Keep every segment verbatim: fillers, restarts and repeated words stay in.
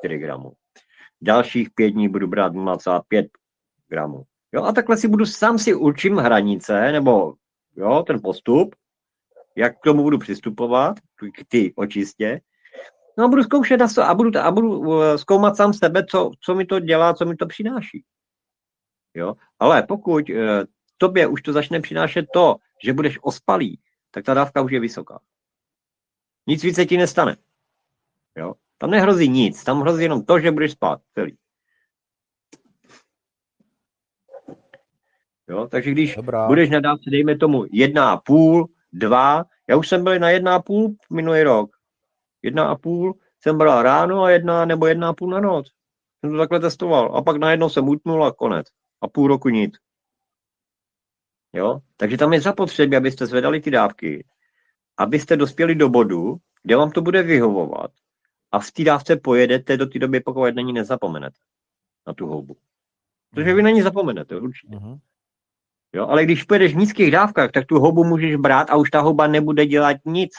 čtyři gramů. Dalších pět dní budu brát nula celá pět gramů. Jo, a takhle si budu, sám si určím hranice, nebo jo, ten postup, jak k tomu budu přistupovat, k ty očistě. No a budu zkoušet a budu, a budu zkoumat sám sebe, co, co mi to dělá, co mi to přináší. Jo? Ale pokud uh, tobě už to začne přinášet to, že budeš ospalý, tak ta dávka už je vysoká. Nic více ti nestane. Jo? Tam nehrozí nic, tam hrozí jenom to, že budeš spát celý. Jo? Takže když Dobrá. budeš na dávce, dejme tomu jedna a půl, dva, já už jsem byl na jedna a půl minulý rok. Jedna a půl jsem bral ráno a jedna nebo jedna a půl na noc. Jsem to takhle testoval. A pak najednou jsem utnul a konec. A půl roku nic. Jo? Takže tam je zapotřebí, abyste zvedali ty dávky, abyste dospěli do bodu, kde vám to bude vyhovovat a v té dávce pojedete do té doby, pokud na ní nezapomenete. Na tu houbu. Protože vy na ní zapomenete, určitě. Uh-huh. Jo? Ale když pojedeš v nízkých dávkách, tak tu houbu můžeš brát a už ta houba nebude dělat nic.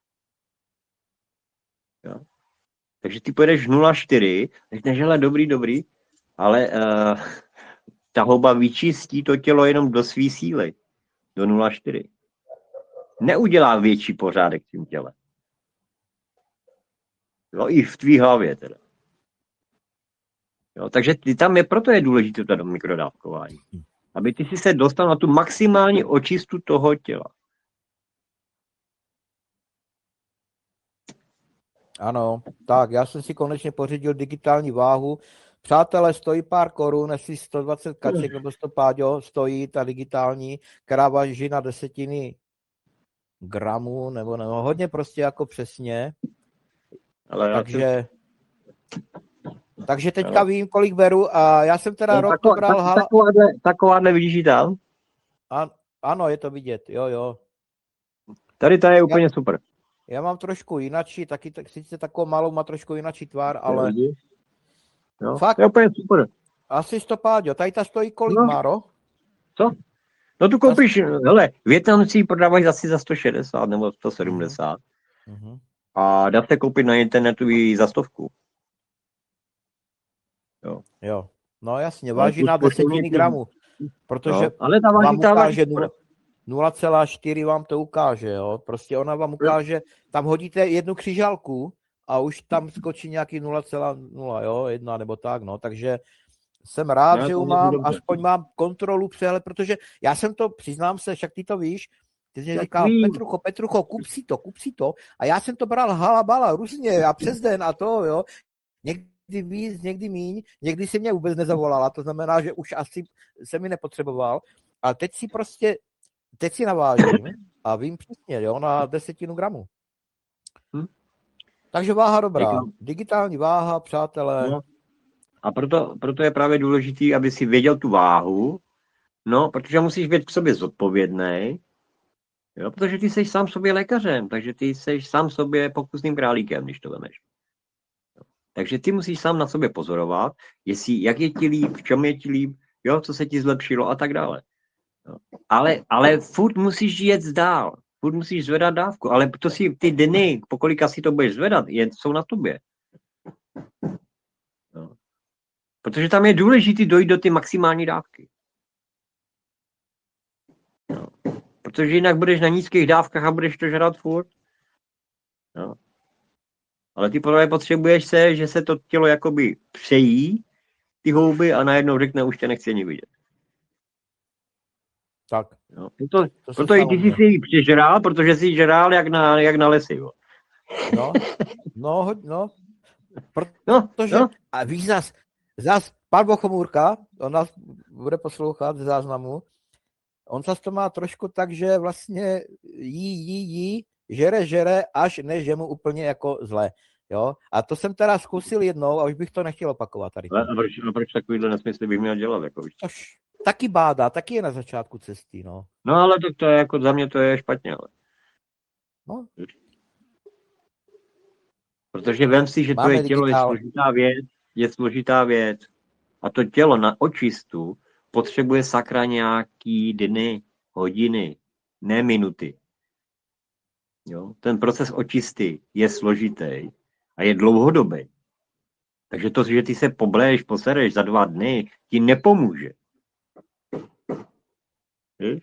Jo? Takže ty pojedeš nula celá čtyři, řekneš, hele, dobrý, dobrý, ale uh, ta houba vyčistí to tělo jenom do své síly, do nula celá čtyři. Neudělá větší pořádek v tím těle. Jo, i v tvý hlavě teda. Jo, takže ty, tam je, proto je důležité to mikrodávkování. Aby ty si se dostal na tu maximální očistu toho těla. Ano, tak já jsem si konečně pořídil digitální váhu. Přátelé, stojí pár korun, jestli sto dvacet kaček nebo sto páďo, stojí ta digitální, která váží na desetiny gramů, nebo, nebo hodně prostě jako přesně. Ale takže, to... takže teďka ale... vím, kolik beru a já jsem teda no, rok taková, to bral... Tak, takováhle, takováhle vidíš tam? A, ano, je to vidět, jo, jo. Tady to je úplně já... super. Já mám trošku jinačí, taky tak, sice takovou malou, má trošku jinačí tvar, ale no, fakt, to je úplně super. Asi sto páďo, tady ta stojí kolik, no. Máro? Co? No tu koupíš, hele, Vietnamci ji prodávají asi za sto šedesát nebo sto sedmdesát. Uh-huh. A dá se koupit na internetu i za stovku. Jo. Jo, no jasně, váží na desetiny gramů, protože no, ale ta váží vám ukáže nula celá čtyři vám to ukáže, jo. Prostě ona vám ukáže, tam hodíte jednu křižálku a už tam skočí nějaký nula celá nula, jo, jedna nebo tak, no, takže jsem rád, no, že ju mám, aspoň mám kontrolu, přehled, protože já jsem to, přiznám se, však ty to víš, ty jsi říkal, Petrucho, Petrucho, kup si to, kup si to, a já jsem to bral halabala, různě a přes den a to, jo, někdy víc, někdy míň, někdy si mě vůbec nezavolala, to znamená, že už asi se mi nepotřeboval, a teď si prostě Teď si navážím a vím přesně, jo, na desetinu gramu. Hm? Takže váha dobrá. Digitální váha, přátelé. No. A proto, proto je právě důležitý, aby si věděl tu váhu, no, protože musíš být k sobě zodpovědnej, jo, protože ty jsi sám sobě lékařem, takže ty jsi sám sobě pokusným králíkem, když to vemeš. Takže ty musíš sám na sobě pozorovat, jestli, jak je ti líp, v čem je ti líp, jo, co se ti zlepšilo a tak dále. Ale, ale furt musíš jet dál, furt musíš zvedat dávku, ale to si ty dny, po kolika si to budeš zvedat, je, jsou na tobě. No. Protože tam je důležité dojít do ty maximální dávky. No. Protože jinak budeš na nízkých dávkách a budeš to žrat furt. No. Ale ty právě potřebuješ se, že se to tělo jakoby přejí, ty houby a najednou řekne, už tě nechci ani vidět. Tak. No, proto proto i ty jsi si ji přežrál, protože jsi žrál jak na, jak na lesy. Jo. No, no, no. Protože, no, no. A víš zas, zas pan Bochomůrka, on nás bude poslouchat ze záznamu, on zas to má trošku tak, že vlastně jí, jí, jí, žere, žere, až ne, že mu úplně jako zle. Jo? A to jsem teda zkusil jednou a už bych to nechtěl opakovat tady. Ale a proč, a proč takovýhle nesmysly bych měl dělat? Jako, Až, taky báda, taky je na začátku cesty, no. No ale to, to je jako za mě to je špatně, ale. No. Protože vem si, že Máme tvoje tělo digitál. je složitá věc, je složitá věc. A to tělo na očistu potřebuje sakra nějaký dny, hodiny, ne minuty. Jo? Ten proces očisty je složitý a je dlouhodobý. Takže to, že ty se pobleješ, posereš za dva dny, ti nepomůže. Víš?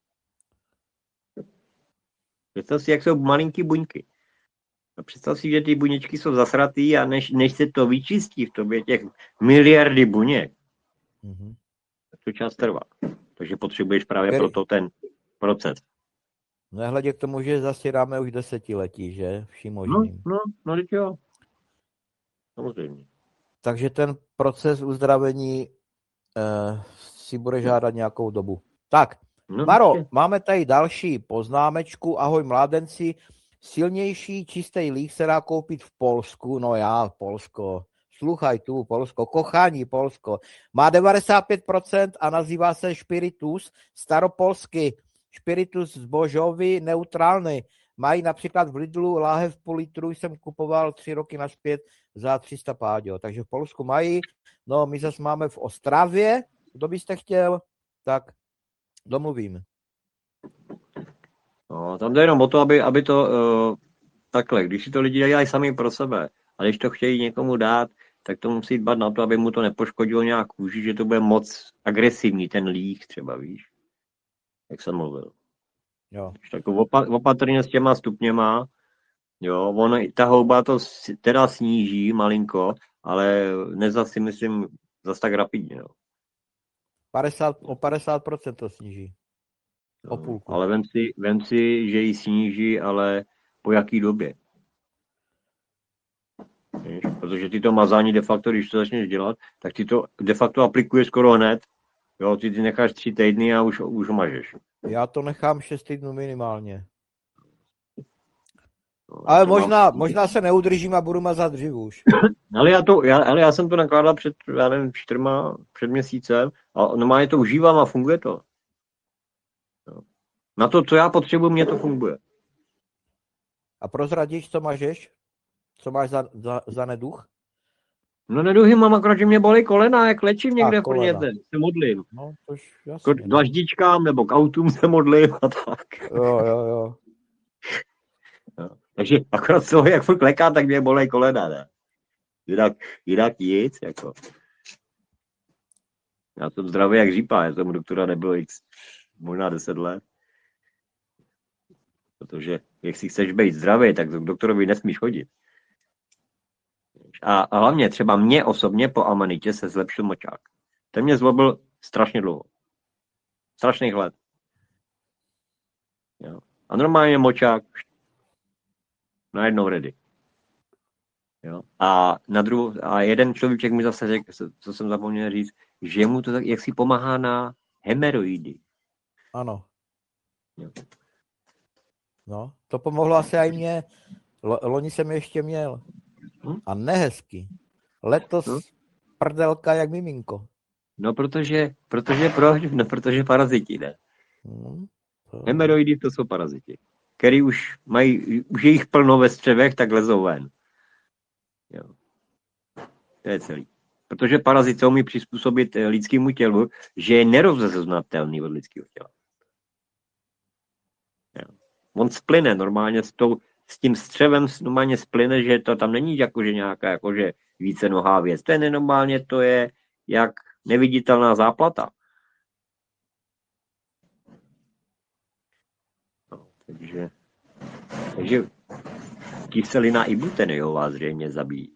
Představ si, jak jsou malinký buňky. A představ si, že ty buněčky jsou zasratý a než, než se to vyčistí v tobě těch miliardy buněk, mm-hmm. to čas trvá. Takže potřebuješ právě Který... proto ten proces. Nehledě k tomu, že zasíráme už desetiletí, že? Vším možným. No, no, no, jo. Samozřejmě. Takže ten proces uzdravení eh, si bude žádat nějakou dobu. Tak, no, Maro, je. Máme tady další poznámečku. Ahoj mládenci, silnější čistý líh se dá koupit v Polsku. No já, Polsko. Sluchaj tu, Polsko. Kochání, Polsko. Má devadesát pět procent a nazývá se Spiritus. Staropolsky Spiritus zbožový, neutrální. Mají například v Lidlu láhev půl litru, jsem kupoval tři roky naspět za tři sta páďo. Takže v Polsku mají. No, my zase máme v Ostravě. Kdo byste chtěl, tak domluvím. No, tam jde jenom o to, aby, aby to uh, takhle, když si to lidi dělají sami pro sebe, a když to chtějí někomu dát, tak to musí dbat na to, aby mu to nepoškodilo nějak kůži, že to bude moc agresivní, ten líh třeba, víš, jak jsem mluvil. Jo. Tak opatrně s těma stupněma, jo, ono, ta houba to teda sníží malinko, ale nezas si myslím zas tak rapidně, jo. padesát, o padesát procent to sníží. O půlku. Ale vem si, vem si, že ji sníží, ale po jaký době? Víš? Protože ty to mazání de facto, když to začneš dělat, tak ty to de facto aplikuješ skoro hned. Jo, ty ty necháš tři týdny a už, už mažeš. Já to nechám šest týdnů minimálně. No, ale možná, mám... možná se neudržím a budu mazat dřív už. Ale já, to, já, ale já jsem to nakládal před, já nevím, čtyřma, před měsícem a normálně to užívám a funguje to. Jo. Na to, co já potřebuji, mě to funguje. A prozradíš, co mažeš? Co máš za, za, za neduch? No neduhy mám, akorát, že mě bolí kolena, jak léčím někde v Brněte, se modlím. No, tož jasně. K dlaždičkám nebo k autům se modlím a tak. Jo, jo, jo. No. Takže akorát z toho, jak furt kleká, tak mě bolí kolena, ne? Jinak, jinak nic, jako. Já jsem zdravý jak řípa, já jsem u doktora nebyl x, možná deset let. Protože, jestli chceš být zdravý, tak k doktorovi nesmíš chodit. A, a hlavně třeba mě osobně po amanitě se zlepšil močák. Ten mě zlobil strašně dlouho. Strašných let. Jo. A normálně močák najednou ready. Jo. A, na druhou, a jeden člověk mi zase řekl, co jsem zapomněl říct, že mu to tak, jak si pomáhá na hemeroidy. Ano. Jo. No, to pomohlo asi i mně. Loni jsem ještě měl. Hm? A nehezky. Letos hm? prdelka jak miminko. No protože, protože proč? No protože paraziti, ne? Hm? To... Hemeroidy to jsou paraziti, který už mají, už je jich plno ve střevech, tak lezou ven. Jo. To je celý. Protože parazit se umí přizpůsobit lidskému tělu, že je nerozeznatelný od lidského těla. Jo. On splyne normálně s, tou, s tím střevem, normálně splyne, že to tam není jakože nějaká jakože více nohá věc. To je nenormálně, to je jak neviditelná záplata. No, takže, takže kyselina ibuteny vás zřejmě zabíjí.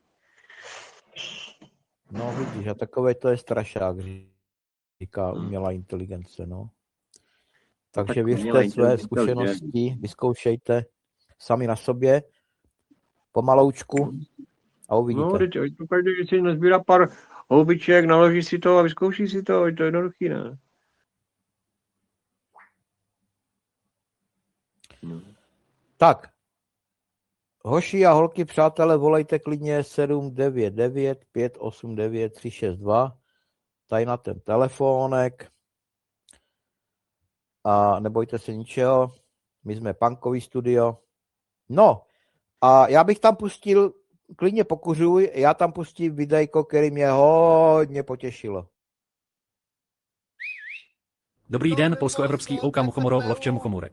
No vidíš, a takové to je strašák, říká umělá inteligence, no. Takže tak věřte své zkušenosti, vyzkoušejte sami na sobě, pomaloučku a uvidíte. No, teď každý si nazbírá pár houbiček, naloží si to a vyzkouší si to, to je jednoduchý, ne? No. Tak, hoši a holky, přátelé, volejte klidně sedm devět devět pět osm devět tři šest dva, tady na ten telefónek. A nebojte se ničeho, my jsme punkový studio. No, a já bych tam pustil, klidně pokuřuj, já tam pustím videjko, který mě hodně potěšilo. Dobrý den, polsko-evropský Ouka Muchomoro, lovče Muchomurek.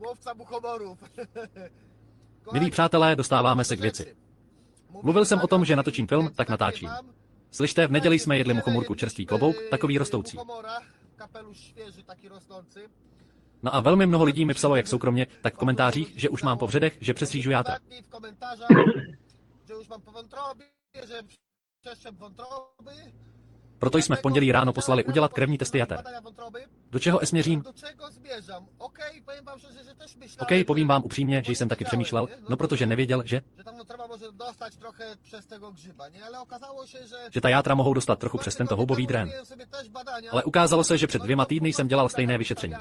Milí přátelé, dostáváme se k věci. Mluvil jsem o tom, že natočím film, tak natáčím. Slyšte, v neděli jsme jedli muchomůrku čerstvý klobouk, takový rostoucí. No a velmi mnoho lidí mi psalo jak soukromně, tak v komentářích, že už mám po vředech, že přestřížu játra. Proto jsme v pondělí ráno poslali udělat krevní testy jater. Do čeho esměřím? OK, povím vám upřímně, že jsem taky přemýšlel, no protože nevěděl, že... že ta játra mohou dostat trochu přes tento houbový drén. Ale ukázalo se, že před dvěma týdny jsem dělal stejné vyšetření.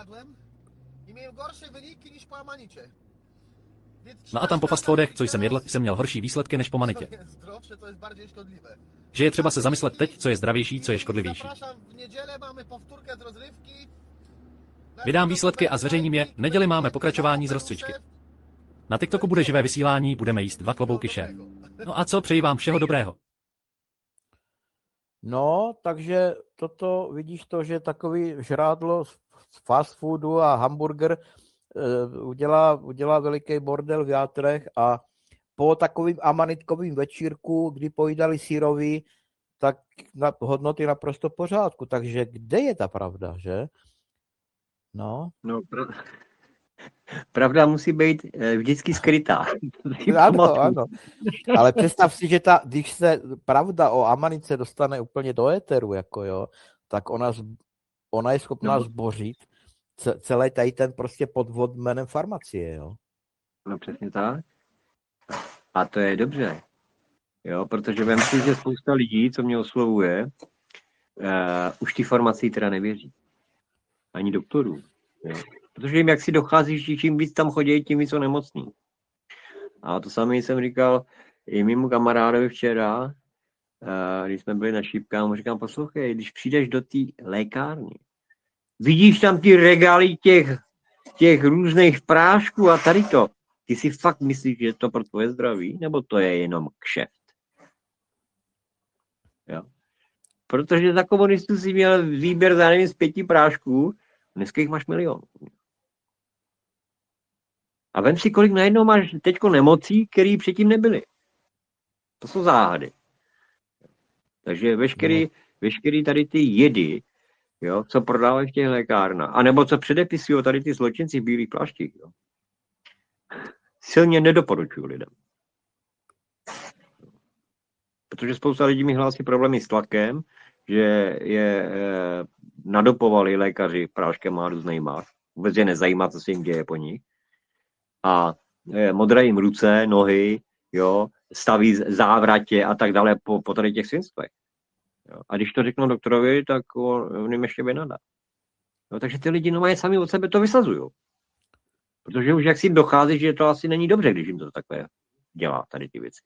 No a tam po fast foodech, co jsem jedl, jsem měl horší výsledky než po manitě. Že je třeba se zamyslet teď, co je zdravější, co je škodlivější. Vydám výsledky a zveřejním je, v neděli máme pokračování z rozcvičky. Na TikToku bude živé vysílání, budeme jíst dva klobouky šéf. No a co, přeji vám všeho dobrého. No, takže toto, vidíš to, že takový žrádlo z fast foodu a hamburger uh, udělá, udělá veliký bordel v játrech a po takovým amanitkovým večírku, kdy pojídali sírový, tak na, hodnoty naprosto v pořádku. Takže kde je ta pravda, že? No. No, pra... pravda musí být vždycky skrytá. Ano, ano. Ale představ si, že ta, když se pravda o amanice dostane úplně do éteru, jako jo, tak ona, ona je schopná no. zbořit celý tady ten prostě podvod jménem farmacie, jo. No přesně tak. A to je dobře. Jo, protože vem si, že spousta lidí, co mě oslovuje, uh, už ty farmacii teda nevěří. Ani doktorů. Jo. Protože jim jak si dochází, že čím víc tam chodí, tím víc jsou nemocný. A to samé jsem říkal i mému kamarádovi včera, uh, když jsme byli na šípkách, mu říkám, poslouchej, když přijdeš do té lékárny, vidíš tam ty regály těch, těch různých prášků a tady to. Ty si fakt myslíš, že je to pro tvoje zdraví, nebo to je jenom kšeft? Jo. Protože za komunistů si měl výběr za nevím z pěti prášků, dneska jich máš milion. A vem si, kolik najednou máš teďko nemocí, které předtím nebyly. To jsou záhady. Takže veškerý, veškerý tady ty jedy, jo, co prodávají v těch lékárnách, anebo co předepisují tady ty zločinci v bílých pláštích, jo, silně nedoporučuji lidem. Protože spousta lidí mi hlásí problémy s tlakem, že je eh, nadopovali lékaři práškem a různýma. Vůbec je nezajímá, co se jim děje po nich. A eh, modrají jim ruce, nohy, jo, staví závratě a tak dále po, po tady těch svinstvech. Jo. A když to řeknu doktorovi, tak on jim ještě vynadá. Jo, takže ty lidi no, sami od sebe to vysazují. Protože už jak si jim dochází, že to asi není dobře, když jim to takové dělá, tady ty věci.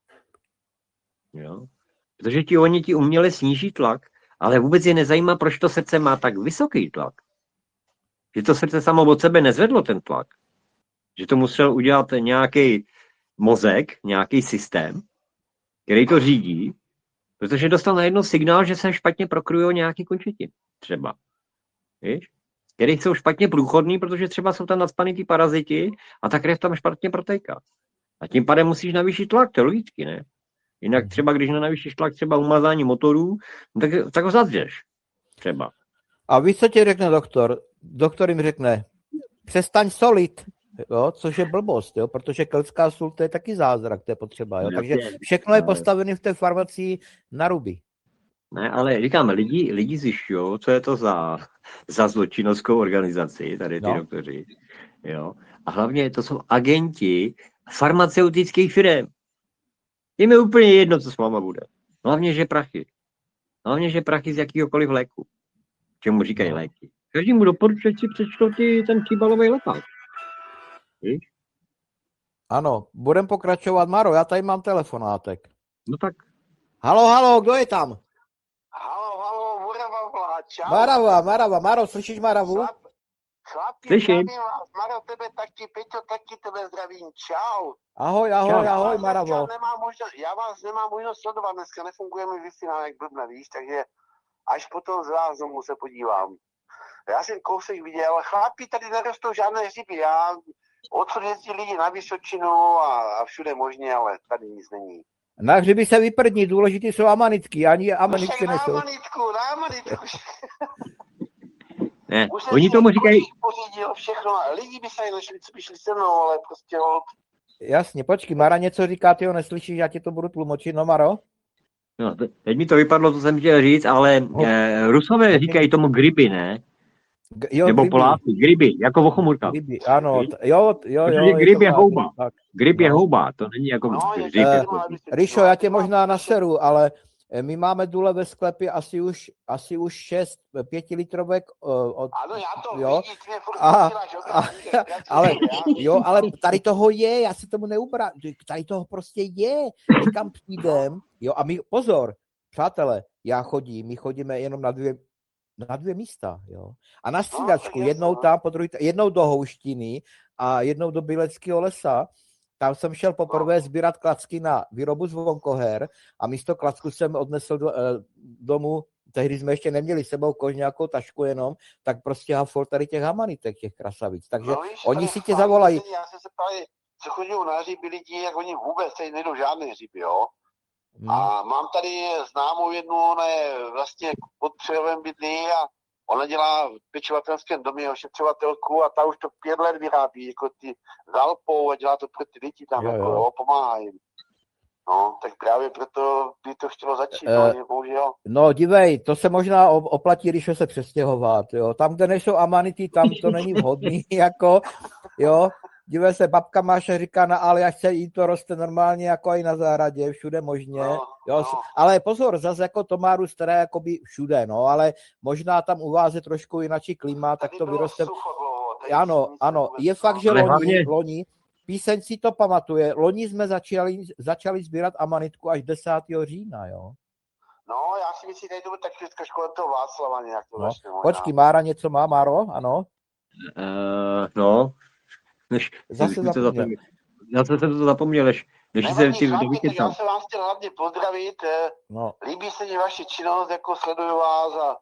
Jo? Protože ti oni ti uměle sníží tlak, ale vůbec je nezajímá, proč to srdce má tak vysoký tlak. Že to srdce samo od sebe nezvedlo ten tlak. Že to musel udělat nějaký mozek, nějaký systém, který to řídí, protože dostal najednou signál, že se špatně prokrují nějaký končetiny. Třeba. Víš? Který jsou špatně průchodný, protože třeba jsou tam nacpaný ty paraziti a ta krev tam špatně protéká. A tím pádem musíš navýšit tlak, to je logicky, ne? Jinak třeba, když nenavýšíš tlak třeba umazání motorů, tak, tak ho zadřeš. Třeba. A víš, co ti řekne doktor? Doktor jim řekne, přestaň solit, jo, což je blbost, jo, protože keltská sůl to je taky zázrak, to je potřeba, jo, takže všechno je postavené v té farmacii na ruby. Ne, ale říkám, lidi, lidi zjišťují, co je to za, za zločinovskou organizaci, tady ty no. doktoři, jo, a hlavně to jsou agenti farmaceutických firm. Jim je úplně jedno, co s váma bude. Hlavně, že prachy. Hlavně, že prachy z jakýhokoliv léku. Čemu říkají léky. Každému doporučuje si přečtou ty, ten kýbalový lepák. Víš? Ano, budem pokračovat. Maro, já tady mám telefonátek. No tak. Halo, halo, kdo je tam? Halo, halo, Marava, čau. Marava, Marava, Maro, slyšíš Maravu? Chlap, chlapi, Slyším. vás, Maro, tebe taky, Peťo, taky tebe zdravím, čau. Ahoj, ahoj, Čau. ahoj, Maravo. Já, nemám možnost, já vás nemám možnost sledovat, dneska nefunguje mi Wi-Fi, jak blbne, víš, takže až potom z záznamu se podívám. Já jsem kousek viděl, chlapi, tady nerostou žádné hřiby, já odsud jezdí lidi na Vysočinu a, a všude možně, ale tady nic není. Na hřiby se vyprdní, důležitý jsou amanitky, ani amanitky na nejsou. amanitku, na amanitku. Ne, Už jsem oni si tomu říkají, pořídil všechno, lidi by se našli, co by šli se mnou, ale prostě no, Jasně, počkej, Mara něco říká, ty ho neslyšíš, já ti to budu tlumočit, no Maro? no, te- teď mi to vypadlo, co jsem chtěl říct, ale eh, Rusové říkají tomu griby, ne? G- jo, Nebo griby. Poláci, griby, jako vochomurka. Griby, ano, t- jo, jo, Protože jo. grib je tak, houba. tak. Grib je No. houba, to není jako no, je hřib. Eh, Jako. Ríšo, já tě možná naseru, ale eh, my máme důle ve sklepě asi už, asi už šest pětilitrovek uh, od, ano, já to jo. vidím, ty mě furt A, posíláš a, obrázky, já ti ale, říkám, já- jo, ale tady toho je, já se tomu neubrám, tady toho prostě je, my kam přijdem, jo, a my, pozor, přátelé, já chodím, my chodíme jenom na dvě, na dvě místa, jo, a na střídačku, jasně, jednou no. tam, po druhé, jednou do Houštiny a jednou do Bíleckého lesa, tam jsem šel poprvé sbírat klacky na výrobu zvonkoher a místo klacku jsem odnesl do, eh, domů, tehdy jsme ještě neměli s sebou kož nějakou tašku jenom, tak prostě hafol tady těch hamanitek, těch krasavic. Takže No, víš, oni tady si tě fakt zavolají. sedí, Já jsem se ptali, co chodí na hřiby lidi, jak oni vůbec tady nejdou žádné hřiby, jo. Hmm. A mám tady známou jednu, ona je vlastně pod Přerovem bydlí a ona dělá v pečovatelském domě ošetřovatelku a ta už to pět let vyrábí, jako ty zalpou a dělá to pro ty děti tam, Jo, jako jo. jo, pomáhá jim. No, tak právě proto by to chtělo začít, Eh, no, že bohužel. No dívej, to se možná o- oplatí, když se přestěhovat, jo. Tam, kde nejsou amanity, tam to není vhodný, jako, jo. Dívej se, babka Máša říká na Aljašce, jí to roste normálně jako i na zahradě, všude možně, No, jo. no. Ale pozor, zase jako to má růst teda jakoby všude, no, ale možná tam u vás je trošku jinačí klima, tak Tady to bylo vyroste. sucho dlouho, tady Ano, nic ano, vůbec, je fakt, no. že Ale loni, hlavně- loni, píseň si to pamatuje, loni jsme začali, začali sbírat amanitku až desátého října, jo. No, já si myslím, že tady to bude tak všechno kolem toho Václava nějak to No, začne možná. počkej, Mára něco má, Máro, ano? Uh, no, než, Zase než to zapomněl. zapomněl. Zase jsem to zapomněl, než, než se Nevadí, ty chlapi, tak já dovykecal. se vás chtěl hlavně pozdravit. eh, No, Líbí se mi vaše činnost, jako sleduju vás a,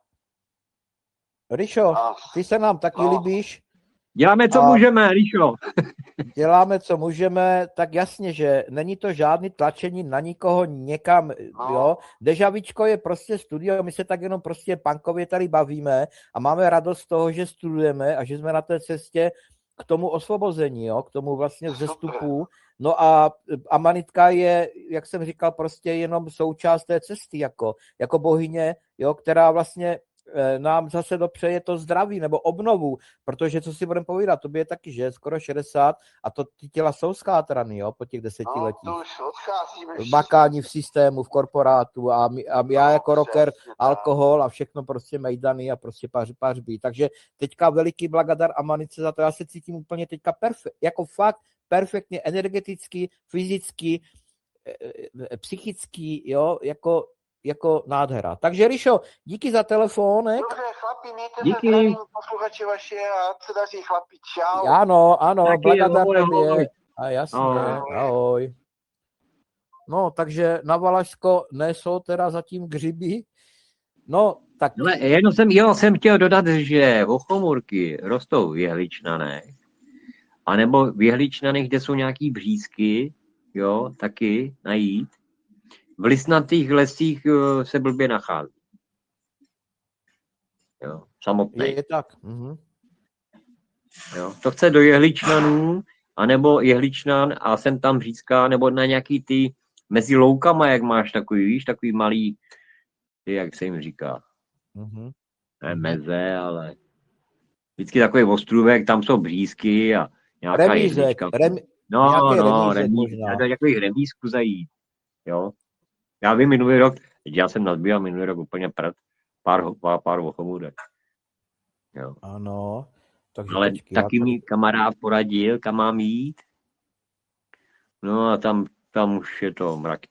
Ríšo, a ty se nám taky No. líbíš, Děláme, co A- můžeme, Ríšo. děláme, co můžeme, tak jasně, že není to žádný tlačení na nikoho někam, No. jo. Dežavičko je prostě studio, my se tak jenom prostě punkově tady bavíme a máme radost z toho, že studujeme a že jsme na té cestě k tomu osvobození, jo, k tomu vlastně vzestupu. No a amanitka je, jak jsem říkal, prostě jenom součást té cesty, jako, jako bohyně, jo, která vlastně eh, nám zase dopřeje to zdraví nebo obnovu, protože co si budeme povídat, to je taky, že skoro šedesát a to ty těla jsou skátraný, jo, po těch no, desetiletích. to už odcházíme. V makání v systému, v korporátu a, my, a já No, jako rocker přesně tak. alkohol a všechno prostě mejdany a prostě pař, pařbí. Takže teďka veliký blagadar Amanice za to, já se cítím úplně teďka perfekt, jako fakt perfektně energeticky, fyzicky, e, psychicky, jo, jako, jako nádhera. Takže Ríšo, díky za telefonek. Dobře, chlapi, mějte Díky. se, zdravím posluchači vaše a co daří chlapi, čau. Ano, ano, Taky, blagadar ahoj, ahoj. tobě. A jasně, Ahoj. ahoj. No, takže na Valašsko nejsou teda zatím hřiby. No, tak Ale jenom jsem, jo, jsem chtěl dodat, že ochomurky rostou v jehličnanech, anebo v jehličnanech, kde jsou nějaký břízky, jo, taky najít. V listnatých lesích eh, se blbě nachází. Jo, samotný. je, je tak. Mhm. Jo. To chce do jehličnanů, anebo jehličnan a sem tam břízka, nebo na nějaký ty mezi loukama, jak máš takový, víš, takový malý, jak se jim říká, Mhm. ne meze, ale vždycky takový ostrůvek, tam jsou břízky a nějaká Remízek, jehlička. rem, No, nějaký no, remízek remíz, možná. do takových remízků zajít, jo. Já vím, minulý rok, já jsem nazbíral minulý rok úplně prd, pár, pár, pár ochomůrek. Jo. Ano, takže Ale počkej, já taky tady- mi kamarád poradil, kam mám jít. No a tam, tam už je to mraky.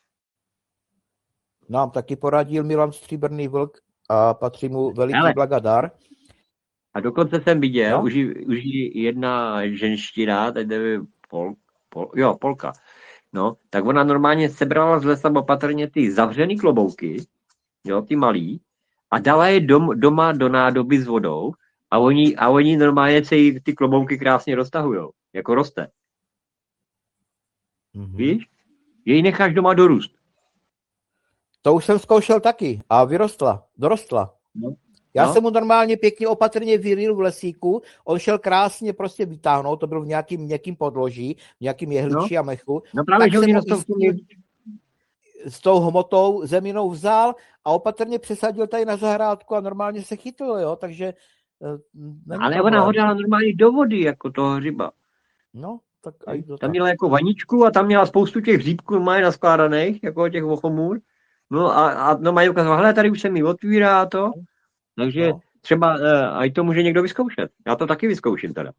nám taky poradil Milan Stříbrný vlk a patří mu veliký Hele. blagadar. A dokonce jsem viděl, No. už, ji- už ji jedna ženština, teď nevím, pol, pol, jo, Polka, no, tak ona normálně sebrala z lesa opatrně ty zavřený klobouky, jo, ty malý, a dala je dom, doma do nádoby s vodou a oni, a oni normálně se jí ty klobouky krásně roztahujou, jako roste, Mhm. víš? že ji necháš doma dorůst. To už jsem zkoušel taky a vyrostla, dorostla. No. Já No. jsem mu normálně pěkně opatrně vyril v lesíku, on šel krásně prostě vytáhnout, to bylo v nějakým měkkým podloží, v nějakým jehličí No. a mechu. No právě, Tak že jsem oni ho rostou i v s tom tím- s tou hmotou zeminou vzal a opatrně přesadil tady na zahrádku a normálně se chytl, jo, takže eh, není Ale problém. ona ho dala normálně do vody, jako toho hřiba. No, tak a to Tam tak. měla jako vaničku a tam měla spoustu těch hříbků mají naskládaných, jako těch ochomůr. No a, a no mají ukazovat, hele, tady už se mi otvírá to, takže No. třeba uh, i to může někdo vyzkoušet. Já to taky vyzkouším teda.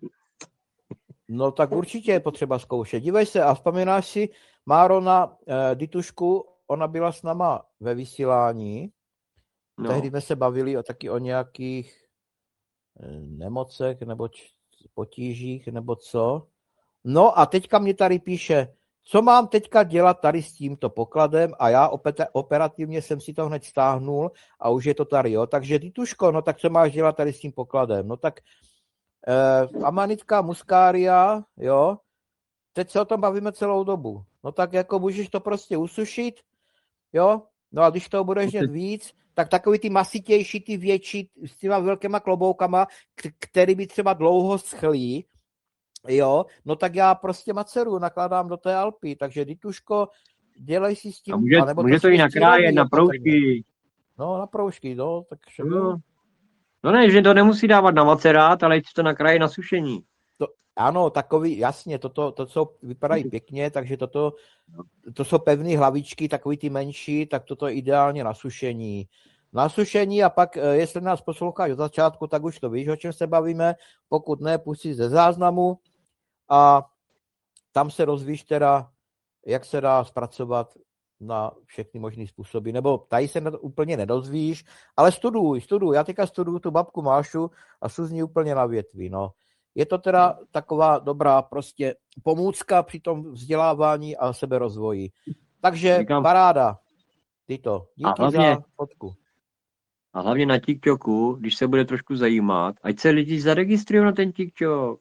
No tak určitě je potřeba zkoušet. Dívej se a vzpomínáš si, Máro, na eh, Ditušku, ona byla s náma ve vysílání, No. tehdy jsme se bavili o, taky o nějakých eh, nemocech nebo č- potížích nebo co. No a teďka mě tady píše, co mám teďka dělat tady s tímto pokladem a já opeta- operativně jsem si to hned stáhnul a už je to tady, jo. Takže Dituško, no tak co máš dělat tady s tím pokladem? No tak eh, amanitka muscaria, jo, teď se o tom bavíme celou dobu. No tak jako můžeš to prostě usušit, jo, no a když toho budeš jet víc, tak takový ty masitější, ty větší, s těma velkýma kloboukama, k- který by třeba dlouho schlí, jo, no tak já prostě maceru, nakládám do té Alpy, takže Dituško, dělej si s tím, A může, anebo může to i směs nakrájet čirolí na opatrně. proužky. No, na proužky, no, tak všechno. No. no ne, že to nemusí dávat na macerát, ale si to nakráje na sušení. Ano, takový, jasně, toto, to, co vypadají pěkně, takže toto, to jsou pevné hlavičky, takový ty menší, tak toto je ideálně na sušení. Na sušení a pak, eh, jestli nás posloucháš od začátku, tak už to víš, o čem se bavíme, pokud ne, pustí ze záznamu a tam se rozvíš teda, jak se dá zpracovat na všechny možné způsoby, nebo tady se to úplně nedozvíš, ale studuj, studuj, já teďka studuju tu babku Mášu a jsou z ní úplně na větvi, no. Je to teda taková dobrá prostě pomůcka při tom vzdělávání a seberozvoji. Takže Říkám- paráda. Tyto. Díky A hlavně- za fotku. A hlavně na TikToku, když se bude trošku zajímat, ať se lidi zaregistrují na ten TikTok,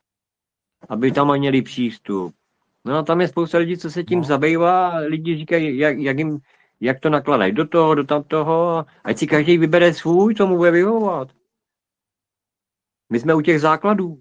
aby tam měli přístup. No a tam je spousta lidí, co se tím No. no. zabývá a lidi říkají, jak, jak, jim, jak to nakladají do toho, do tamtoho, ať si každý vybere svůj, co mu bude vyhovovat. My jsme u těch základů.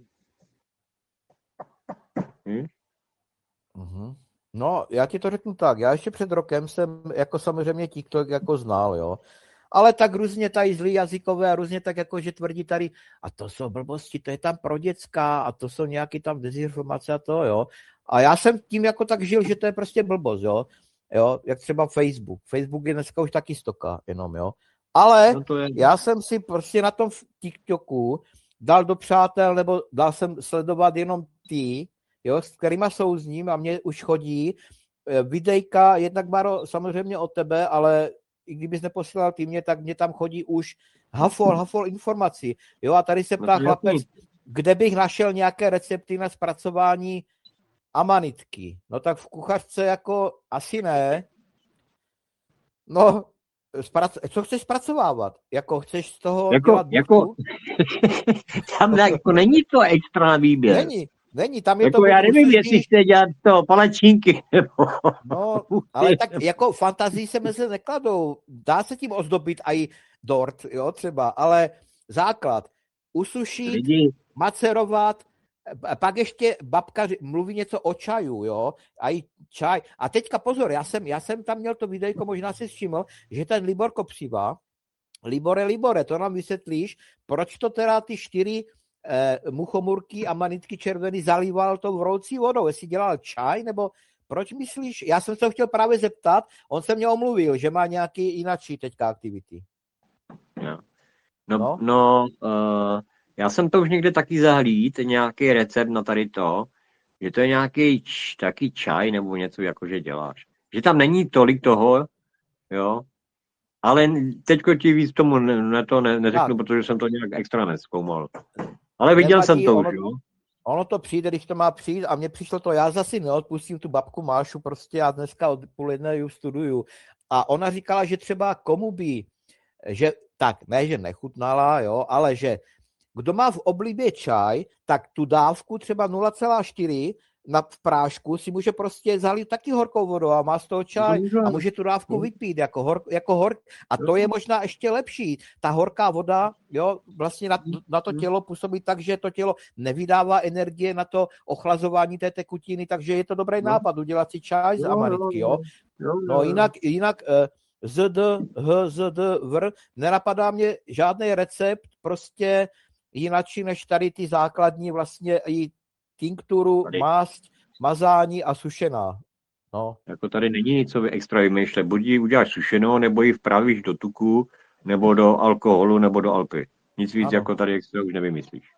Hm? Mhm. No, já ti to řeknu tak, já ještě před rokem jsem jako samozřejmě TikTok jako znal, jo. Ale tak různě tady zlý jazykové a různě tak jako, že tvrdí tady, a to jsou blbosti, to je tam pro děcka a to jsou nějaký tam dezinformace a to, jo. A já jsem tím jako tak žil, že to je prostě blbost, jo. Jo, jak třeba Facebook. Facebook je dneska už taky stoka jenom, jo. Ale No to je, já jsem si prostě na tom TikToku dal do přátel, nebo dal jsem sledovat jenom ty, jo, s kterýma souzním a mě už chodí eh, videjka, jednak Maro, samozřejmě od tebe, ale i kdybys neposílal ty mě, tak mě tam chodí už hafol, hafol informací. Jo, a tady se No ptá to chlapec, jasný. kde bych našel nějaké recepty na zpracování amanitky. No tak v kuchařce jako asi ne. No, zprac... co chceš zpracovávat? Jako chceš z toho Jako- dělat jako- buchtu? tam jako není to extra na výběr. Není, není, tam je Jako to já buď nevím, usušný- jestli chce dělat to palačinky, nebo... No, ale tak jako fantazii se mezi nekladou. Dá se tím ozdobit i dort, jo, třeba, ale základ. Usušit, Lidi, macerovat, a pak ještě babka ři- mluví něco o čaju, jo, a i čaj. A teďka pozor, já jsem, já jsem tam měl to videjko, možná si všiml, že ten Libor Kopřiva, Libore, Libore, to nám vysvětlíš, proč to teda ty čtyři eh, muchomurky a manitky červený zalíval tou vroucí vodou, jestli dělal čaj, nebo proč myslíš, já jsem se ho chtěl právě zeptat, on se mě omluvil, že má nějaký jináčí teďka aktivity. no, No. no, no uh, já jsem to už někde taky zahlíd, nějaký recept na tady to, že to je nějaký č, taky čaj nebo něco, jako že děláš. Že tam není tolik toho, jo, ale teďko ti víc tomu ne, ne, to ne, neřeknu, Tak. protože jsem to nějak extra nezkoumal. Ale viděl Nevadí, jsem to ono- už, jo. Ono to přijde, když to má přijít a mně přišlo to, já zase neodpustím tu babku Mášu, prostě já dneska od půl jedné ju studuju. A ona říkala, že třeba komu by, že tak, ne, že nechutnala, jo, ale že kdo má v oblibě čaj, tak tu dávku třeba nula celá čtyři na, v prášku si může prostě zalít taky horkou vodou a má z toho čaj a může tu dávku vypít jako, hor, jako hor. A to je možná ještě lepší. Ta horká voda, jo, vlastně na, na to tělo působí tak, že to tělo nevydává energie na to ochlazování té tekutiny, takže je to dobrý nápad udělat si čaj z amanitky, jo. No jinak, jinak Z D, H, Z D, vr, nenapadá mě žádný recept, prostě jinačí než tady ty základní vlastně i tinkturu, tady. mást, mazání a sušená. No. Jako tady není nic, co vy extra vymýšlet. Buď ji uděláš sušenou, nebo ji vpravíš do tuku, nebo do alkoholu, nebo do alpy. Nic víc ano. Jako tady extra už nevymyslíš.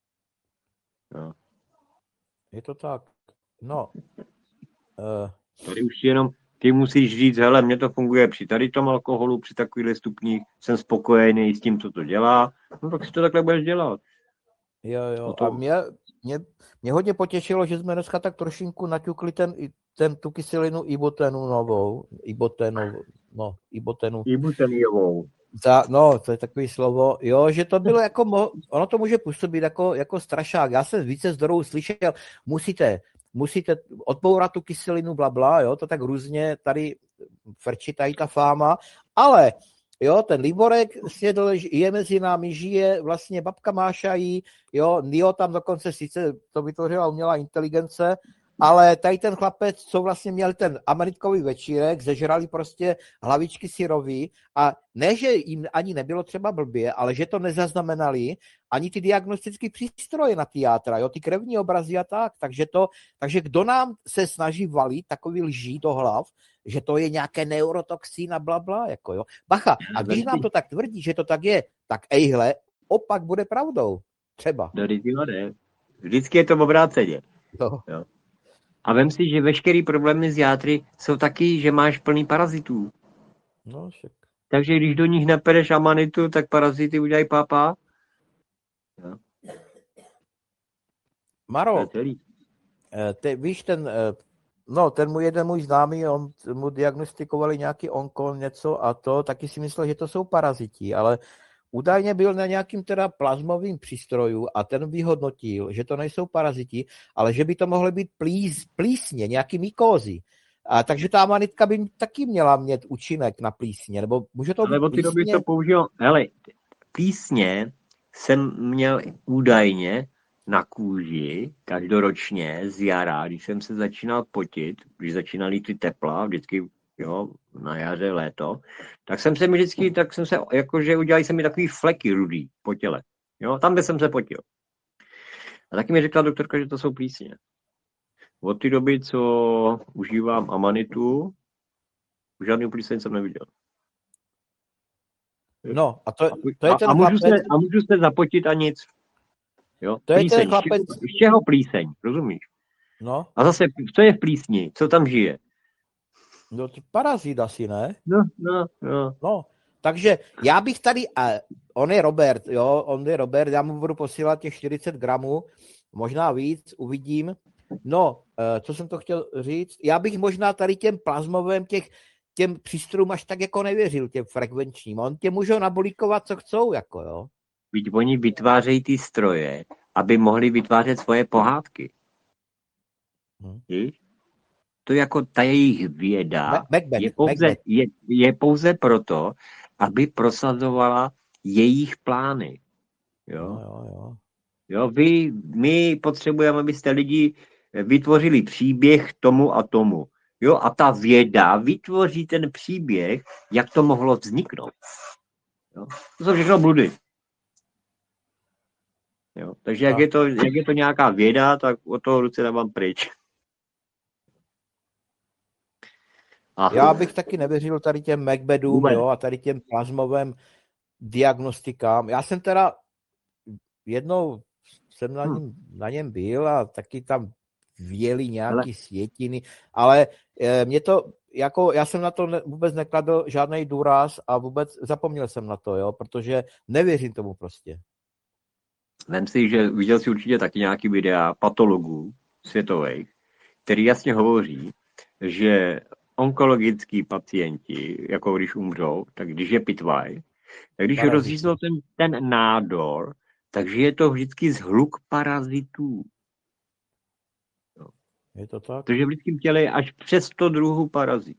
No. Je to tak. No. Uh. Tady už jenom ty musíš říct, hele, mně to funguje při tady tom alkoholu, při takových stupních, jsem spokojený s tím, co to dělá, no tak si to takhle budeš dělat. Jo, jo, no to... a mě, mě, mě hodně potěšilo, že jsme dneska tak trošinku naťukli ten, ten, tu kyselinu ibotenu novou, ibotenu, no, ibotenu. Ibuteniovou. Za, no, to je takový slovo, jo, že to bylo jako, mo, ono to může působit jako, jako strašák, já jsem více zdrojů slyšel, musíte, musíte odbourat tu kyselinu, blabla, jo, to tak různě tady frčí tady ta fáma, ale jo, ten Liborek snědl, je mezi námi, žije, vlastně babka Mášají, jo, Nio tam dokonce sice to vytvořila umělá inteligence, ale tady ten chlapec, co vlastně měl ten amanitkový večírek, zežrali prostě hlavičky syrový a ne, že jim ani nebylo třeba blbě, ale že to nezaznamenali ani ty diagnostické přístroje na ty játra, jo, ty krevní obrazy a tak, takže to, takže kdo nám se snaží valit takový lží do hlav, že to je nějaké neurotoxín a blabla, jako jo. Bacha, a když nám to tak tvrdí, že to tak je, tak ejhle, opak bude pravdou, třeba. Vždycky je to obráceně. No. Jo. A vem si, že veškerý problémy s játry jsou taky, že máš plný parazitů. No, však. Takže když do nich napereš amanitu, tak parazity udělají pápa. Jo. Maro, te, víš, ten, no, ten můj jeden můj známý, on mu diagnostikovali nějaký onkol, něco a to, taky si myslel, že to jsou paraziti, ale údajně byl na nějakým teda plazmovým přístroju a ten vyhodnotil, že to nejsou paraziti, ale že by to mohly být plís, plísně, nějaký mykózy. A takže ta amanitka by taky měla mít účinek na plísně, nebo může to být ale od té doby to použil, hele, plísně jsem měl údajně na kůži každoročně z jara, když jsem se začínal potit, když začínaly ty tepla, vždycky, jo, na jaře, léto, tak jsem se mi vždycky, tak jsem se, jakože udělali se mi takový fleky rudý po těle, jo, tam, kde jsem se potil. A taky mi řekla doktorka, že to jsou plísně. Od té doby, co užívám amanitu, už žádný plíseň jsem neviděl. No, a to, to je ten a, a, můžu chlapec... se, a můžu se zapotit a nic. Jo? To je plíseň, ten chlapec... Z čeho, z čeho plíseň, rozumíš? No. A zase, co je v plísni? Co tam žije? No, to parazit asi, ne? No, no, no. No, takže já bych tady, a on je Robert, jo, on je Robert, já mu budu posílat těch čtyřicet gramů, možná víc, uvidím. No, co jsem to chtěl říct, já bych možná tady těm plazmovým, těch, těm přístrojům až tak jako nevěřil, těm frekvenčním. On tě můžou nabolíkovat, co chcou, jako jo. Víť, oni vytvářejí ty stroje, aby mohli vytvářet svoje pohádky. Hmm. To jako ta jejich věda Macbeth, je, pouze, je, je pouze proto, aby prosazovala jejich plány. Jo? No, jo, jo. Jo, vy, my potřebujeme, abyste lidi vytvořili příběh tomu a tomu. Jo, a ta věda vytvoří ten příběh, jak to mohlo vzniknout. Jo? To jsou všechno bludy. Jo? Takže jak je, to, jak je to nějaká věda, tak od toho ruce dávám pryč. Aha. Já bych taky nevěřil tady těm Macbethům, jo, a tady těm plazmovým diagnostikám. Já jsem teda jednou jsem na něm, na něm byl a taky tam věli nějaký ale... světiny, ale e, mě to, jako já jsem na to ne, vůbec nekladl žádný důraz a vůbec zapomněl jsem na to, jo, protože nevěřím tomu prostě. Vem si, že viděl si určitě taky nějaký videa patologů světových, který jasně hovoří, že onkologický pacienti, jako když umřou, tak když je pitvaj, tak když rozříznou ten, ten nádor, takže je to vždycky zhluk parazitů. Je to tak? Protože v lidském těle je až přes sto druhů parazit.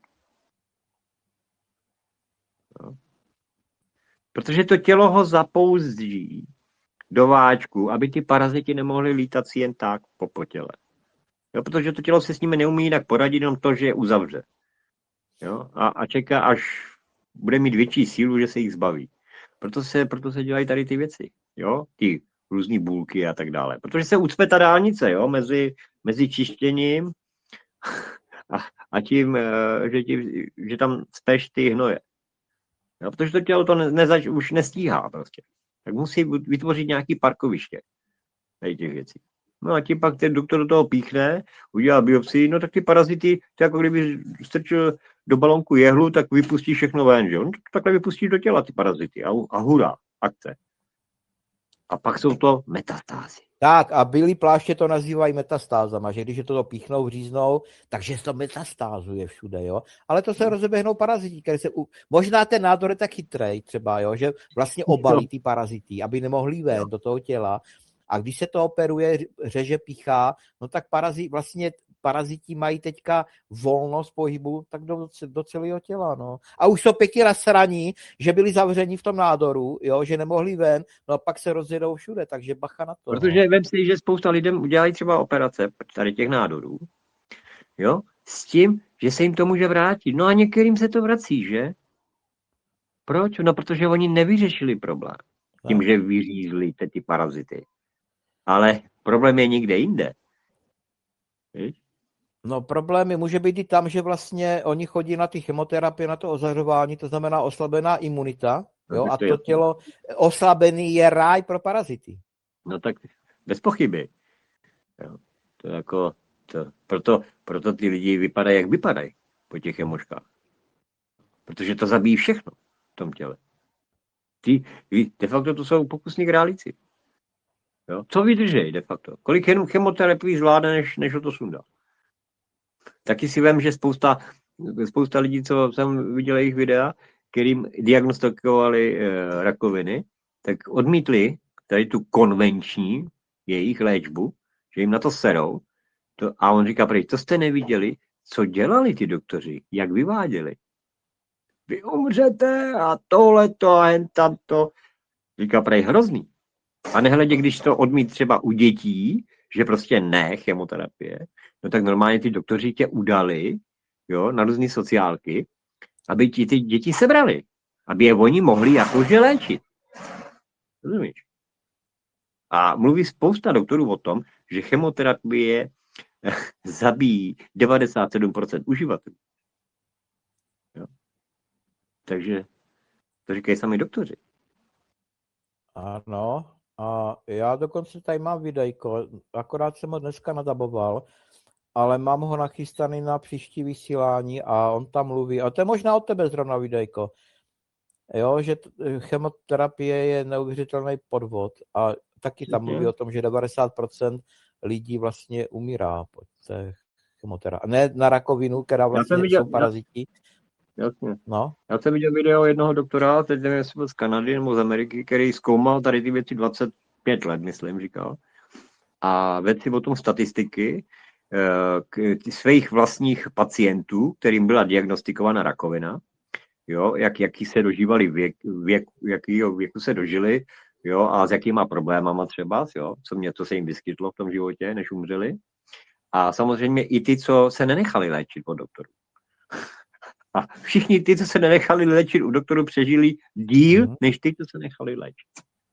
No. Protože to tělo ho zapouzdří do váčku, aby ty paraziti nemohly lítat si jen tak po, po těle. Jo, protože to tělo se s nimi neumí jinak poradit, jenom to, že je uzavře. Jo, a, a čeká, až bude mít větší sílu, že se jich zbaví. Proto se, proto se dělají tady ty věci. Jo, ty různý bůlky a tak dále. Protože se ucpe ta dálnice, jo, mezi, mezi čištěním a, a tím, že, tím, že tam speš ty hnoje. Jo, protože to tělo to ne, nezač, už nestíhá prostě. Tak musí vytvořit nějaký parkoviště tady těch věcí. No a tím pak ten doktor do toho píchne, udělá biopsii, no tak ty parazity, to jako kdyby strčil do balonku jehlu, tak vypustí všechno ven, že jo? No, takhle vypustí do těla ty parazity a, a hurá, akce. A pak jsou to metastázy. Tak a bílý pláště to nazývají metastázama, že když je to dopíchnou, vříznou, takže se to metastázuje všude, jo. Ale to se rozeběhnou paraziti, které se, u... možná ten nádor je tak chytrej třeba, jo, že vlastně obalí ty parazity, aby nemohli ven do toho těla. A když se to operuje, řeže, píchá, no tak parazit, vlastně paraziti mají teďka volnost pohybu tak do, do celého těla, no. A už jsou pěkně nasraní, že byli zavření v tom nádoru, jo, že nemohli ven, no a pak se rozjedou všude, takže bacha na to. Protože no. vem si, že spousta lidem udělají třeba operace tady těch nádorů, jo, s tím, že se jim to může vrátit. No a některým se to vrací, že? Proč? No protože oni nevyřešili problém tím, že vyřízli ty, ty parazity. Ale problém je někde jinde. Víš? No problém může být i tam, že vlastně oni chodí na ty chemoterapie, na to ozařování, to znamená oslabená imunita, jo, No, a to to je... tělo oslabený je ráj pro parazity. No tak bez pochyby. Jo. To jako, to, proto, proto ty lidi vypadají, jak vypadají po těch chemoškách. Protože to zabíjí všechno v tom těle. Ty, de facto to jsou pokusní králíci. Jo? Co vydržej de facto? Kolik chemoterapii zvládne, než, než ho to sundá? Taky si vím, že spousta, spousta lidí, co jsem viděl jejich videa, kterým diagnostikovali e, rakoviny, tak odmítli tady tu konvenční jejich léčbu, že jim na to serou. To, a on říká, prej, to jste neviděli, co dělali ty doktoři, jak vyváděli. Vy umřete a tohleto a jen tamto. Říká, prej, hrozný. A nehledě, když to odmít třeba u dětí, že prostě ne, chemoterapie, no tak normálně ty doktoři tě udali, jo, na různé sociálky, aby ti ty děti sebrali. Aby je oni mohli jakože léčit. Rozumíš? A mluví spousta doktorů o tom, že chemoterapie zabíjí devadesát sedm procent uživatelů. Jo? Takže to říkají sami doktoři. Ano, a já dokonce tady mám videjko, akorát jsem ho dneska nadaboval, ale mám ho nachystaný na příští vysílání a on tam mluví, a to je možná od tebe zrovna videjko, jo, že t- chemoterapie je neuvěřitelný podvod a taky tam mluví o tom, že devadesát procent lidí vlastně umírá po té chemoterapii. Ne na rakovinu, která vlastně viděl, jsou paraziti. Jasně. No. Já jsem viděl video jednoho doktora, teď nevím, jestli byl z Kanady nebo z Ameriky, který zkoumal tady ty věci dvacet pět let, myslím, říkal. A vedl si o tom statistiky k svých vlastních pacientů, kterým byla diagnostikována rakovina, jo, jak, jaký se dožívali věk, věk, jakýho věku se dožili, jo, a s jakýma problémama třeba, jo, co mě to se jim vyskytlo v tom životě, než umřeli. A samozřejmě i ty, co se nenechali léčit od doktorů. A všichni ty, co se nenechali léčit u doktoru, přežili díl, mm-hmm. než ty, co se nechali léčit.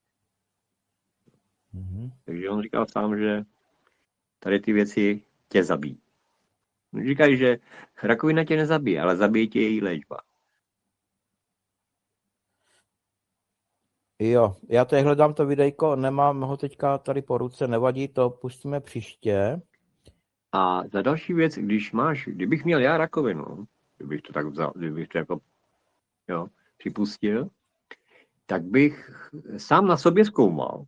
Mm-hmm. Takže on říkal sám, že tady ty věci tě zabíjí. Říkají, že rakovina tě nezabije, ale zabije tě její léčba. Jo, já tady hledám to videjko, nemám ho teďka tady po ruce, nevadí, to pustíme příště. A za další věc, když máš, kdybych měl já rakovinu, kdybych to tak vzal, kdybych to jako, jo, připustil, tak bych sám na sobě zkoumal.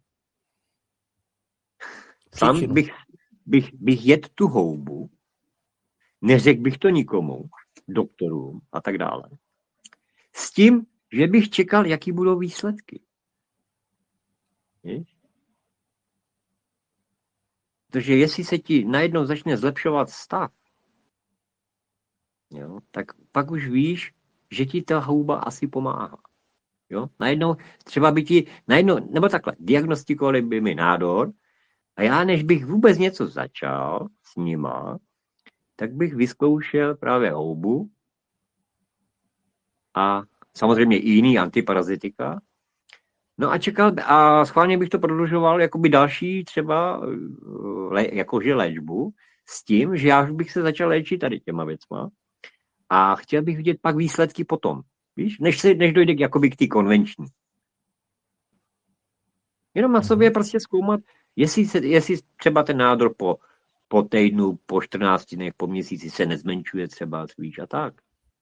Sám bych, bych, bych jedl tu houbu, neřekl bych to nikomu, doktorům a tak dále. S tím, že bych čekal, jaký budou výsledky. Protože jestli se ti najednou začne zlepšovat stav, jo, tak pak už víš, že ti ta houba asi pomáhá. Jo? Najednou, třeba by ti, najednou, nebo takhle, diagnostikovali by mi nádor a já, než bych vůbec něco začal s nima, tak bych vyzkoušel právě houbu a samozřejmě i jiný antiparazitika. No a čekal, a schválně bych to prodlužoval jakoby další třeba le, jakože léčbu s tím, že já už bych se začal léčit tady těma věcma a chtěl bych vidět pak výsledky potom, víš, než, se, než dojde k, jakoby k ty konvenční. Jenom na sobě prostě zkoumat, jestli, se, jestli třeba ten nádor po, po týdnu, po čtrnácti dnech, po měsíci se nezmenšuje třeba, víš, a tak.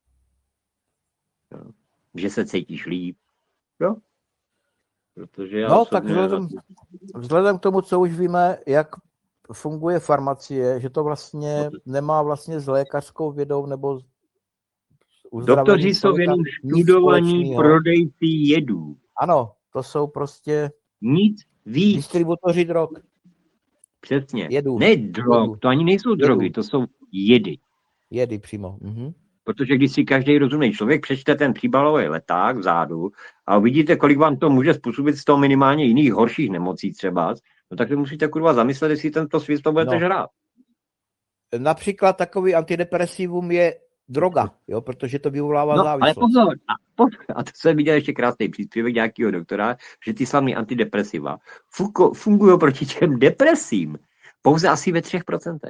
Jo. Že se cítíš líp, jo? Protože já no, tak vzhledem, vzhledem k tomu, co už víme, jak funguje farmacie, že to vlastně nemá vlastně s lékařskou vědou nebo doktoři jsou jenom studovaní prodejci jedů. Ano, to jsou prostě nic víc. Distributoři drog. Přesně. Jedu. Ne drog, Jedu. to ani nejsou Jedu. drogy, to jsou jedy. Jedy přímo. Mhm. Protože když si každý rozumný člověk přečte ten příbalový leták vzadu a uvidíte, kolik vám to může způsobit z toho minimálně jiných horších nemocí třeba, no tak to musíte kurva zamyslet, jestli tento svět to budete no. žrát. Například takový antidepresivum je droga, jo, protože to vyvolává no, závislost. Ale pozor, a, pozor, a to jsem viděl ještě krásný příspěvek nějakého doktora, že ty slavný antidepresiva fungují proti těm depresím pouze asi ve třech procentech.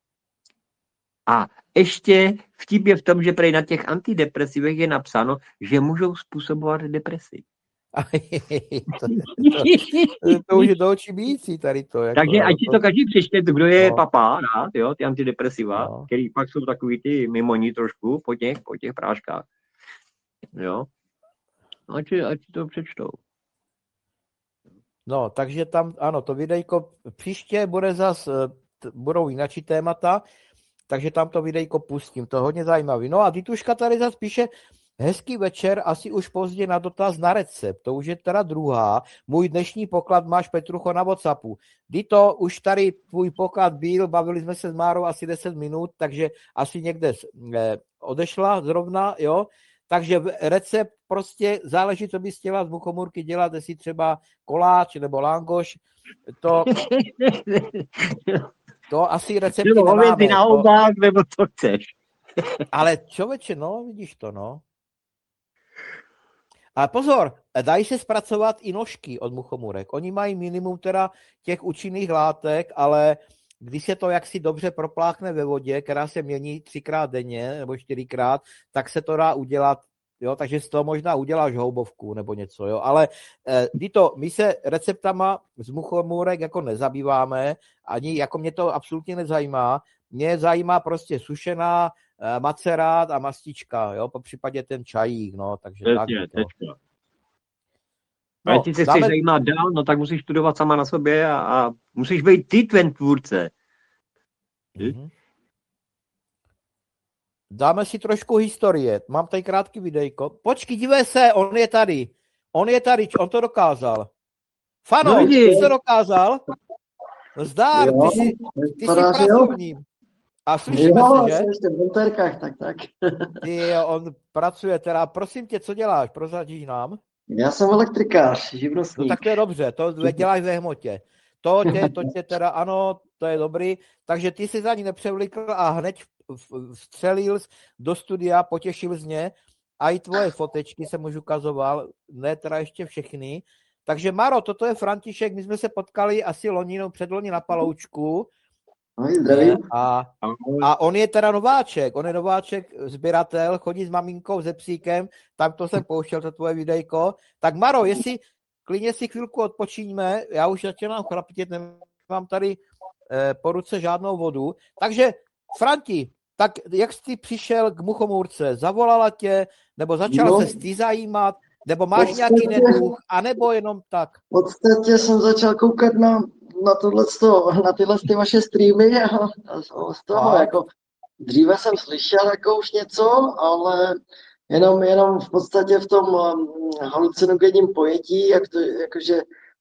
A ještě vtip je v tom, že prej na těch antidepresivech je napsáno, že můžou způsobovat depresi. to, to, to už je do očí bící tady to. Jako, Takže ať si to každý přečte, kdo je no. papá rád, jo, ty antidepresiva, no. který pak jsou takový ty mimoní trošku po těch, po těch práškách. Jo. Ať, ať si to přečtou. No, takže tam, ano, to videjko příště bude zas, budou jinačí témata, takže tam to videjko pustím, to je hodně zajímavý. No a Dituška tady zase píše, hezký večer, asi už pozdě na dotaz na recept, to už je teda druhá. Můj dnešní poklad máš, Petrucho, na WhatsAppu. Dito, už tady tvůj poklad byl, bavili jsme se s Márou asi deset minut, takže asi někde eh, odešla zrovna, jo. Takže recept prostě záleží, co bys chtěla z muchomůrky dělat, jestli třeba koláč nebo langoš, to... To asi recepty nemáme. na obák, nebo co chceš. Ale člověče, no, vidíš to, no. Ale pozor, dají se zpracovat i nožky od muchomůrek. Oni mají minimum teda těch účinných látek, ale když se to jaksi dobře propláchne ve vodě, která se mění třikrát denně nebo čtyřikrát, tak se to dá udělat, jo, takže z toho možná uděláš houbovku nebo něco, jo, ale eh, Dito, my se receptama z muchomůrek jako nezabýváme, ani jako mě to absolutně nezajímá, mě zajímá prostě sušená eh, macerát a mastička, jo, po případě ten čajík, no, takže Přesně, tak. tečka. No, a jestli se dáme... chceš zajímat dál, no tak musíš studovat sama na sobě a, a musíš být ty ten tvůrce. Mm-hmm. Dáme si trošku historie. Mám tady krátký videjko. Počkej, dívej se, on je tady. On je tady, on to dokázal. Fano, no, ty jsi to dokázal? Zdár, ty jsi, ty jsi pracovním. A slyšíme jo, se, že? jsem ještě v monterkách, tak tak. Ty, on pracuje teda. Prosím tě, co děláš? Prozradíš nám? Já jsem elektrikář, živnostník. No tak to je dobře, to děláš ve hmotě. To tě, to tě teda, ano, to je dobrý. Takže ty jsi za ní nepřevlikl a hned vstřelil do studia, potěšil z ně. A i tvoje fotečky jsem už ukazoval, ne teda ještě všechny. Takže Maro, toto je František, my jsme se potkali asi loni, no předloni na Paloučku. Ahoj, zdravím. A, a on je teda nováček, on je nováček, sběratel, chodí s maminkou, se psíkem, tam to jsem pouštěl, to tvoje videjko. Tak Maro, jestli klidně si chvilku odpočíňme, já už začínám chlapět, nemám tady eh, po ruce žádnou vodu. Takže Franti, tak jak jsi přišel k muchomůrce? Zavolala tě, nebo začal no, se ty zajímat, nebo máš nějaký neduch, anebo jenom tak? V podstatě jsem začal koukat na, na, tohleto, na tyhle ty vaše streamy a, a z toho, a. jako dříve jsem slyšel jako už něco, ale jenom, jenom v podstatě v tom um, halucinogenním pojetí, jak to, jakože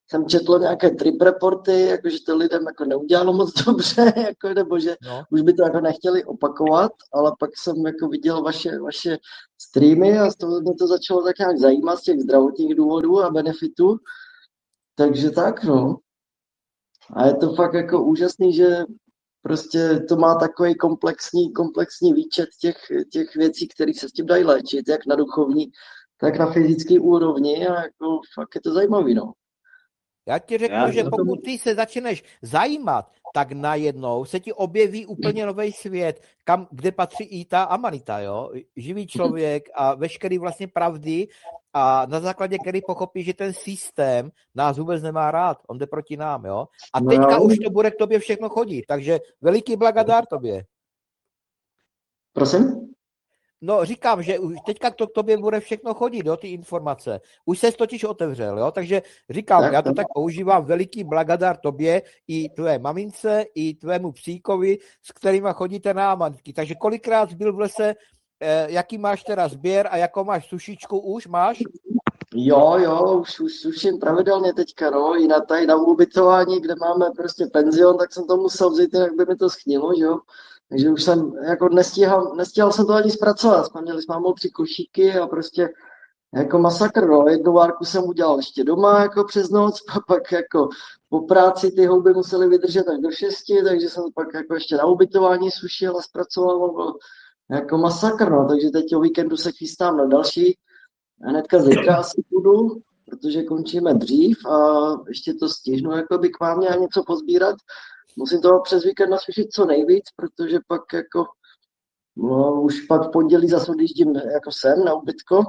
jsem četl nějaké trip reporty, jakože to lidem jako neudělalo moc dobře, jako, nebo že No. už by to jako nechtěli opakovat, ale pak jsem jako viděl vaše, vaše streamy a z toho mě to začalo tak nějak zajímat z těch zdravotních důvodů a benefitů. Takže tak, no. A je to fakt jako úžasný, že prostě to má takový komplexní, komplexní výčet těch, těch věcí, které se s tím dají léčit, jak na duchovní, tak na fyzické úrovni a jako fakt je to zajímavý, no. Já ti řeknu, Já- že já to- pokud ty se začneš zajímat, tak najednou se ti objeví úplně nový svět, kam, kde patří i ta amanita, jo? Živý člověk a veškerý vlastně pravdy a na základě který pochopí, že ten systém nás vůbec nemá rád, on jde proti nám, jo? A No. teďka už to bude k tobě všechno chodit, takže veliký blagadár tobě. Prosím? No, říkám, že už teďka to k tobě bude všechno chodit, jo, ty informace. Už ses totiž otevřel, jo, takže říkám, Tak, já to tak. tak používám, veliký blagadár tobě, i tvé mamince, i tvému psíkovi, s kterýma chodíte na amantky. Takže kolikrát jsi byl v lese, eh, jaký máš teda sběr a jakou máš sušičku už, máš? Jo, jo, už, už suším pravidelně teďka, no, i na tady na ubytování, kde máme prostě penzion, tak jsem to musel vzít, jinak by mi to schnilo, že jo. Takže už jsem, jako nestíhal, nestíhal jsem to ani zpracovat, jsme měli s mámou tři košíky a prostě jako masakr, no, jednu várku jsem udělal ještě doma, jako přes noc, a pak jako po práci ty houby musely vydržet až do šesti, takže jsem pak jako ještě na ubytování sušil a zpracoval, byl jako masakr, no, takže teď o víkendu se chystám na další. Hnedka zítra asi půjdu, protože končíme dřív a ještě to stihnu jakoby k mámě a něco pozbírat. Musím toho přes víkend nasušit co nejvíc, protože pak jako no, už pak v pondělí zase odjíždím jako sem na ubytko.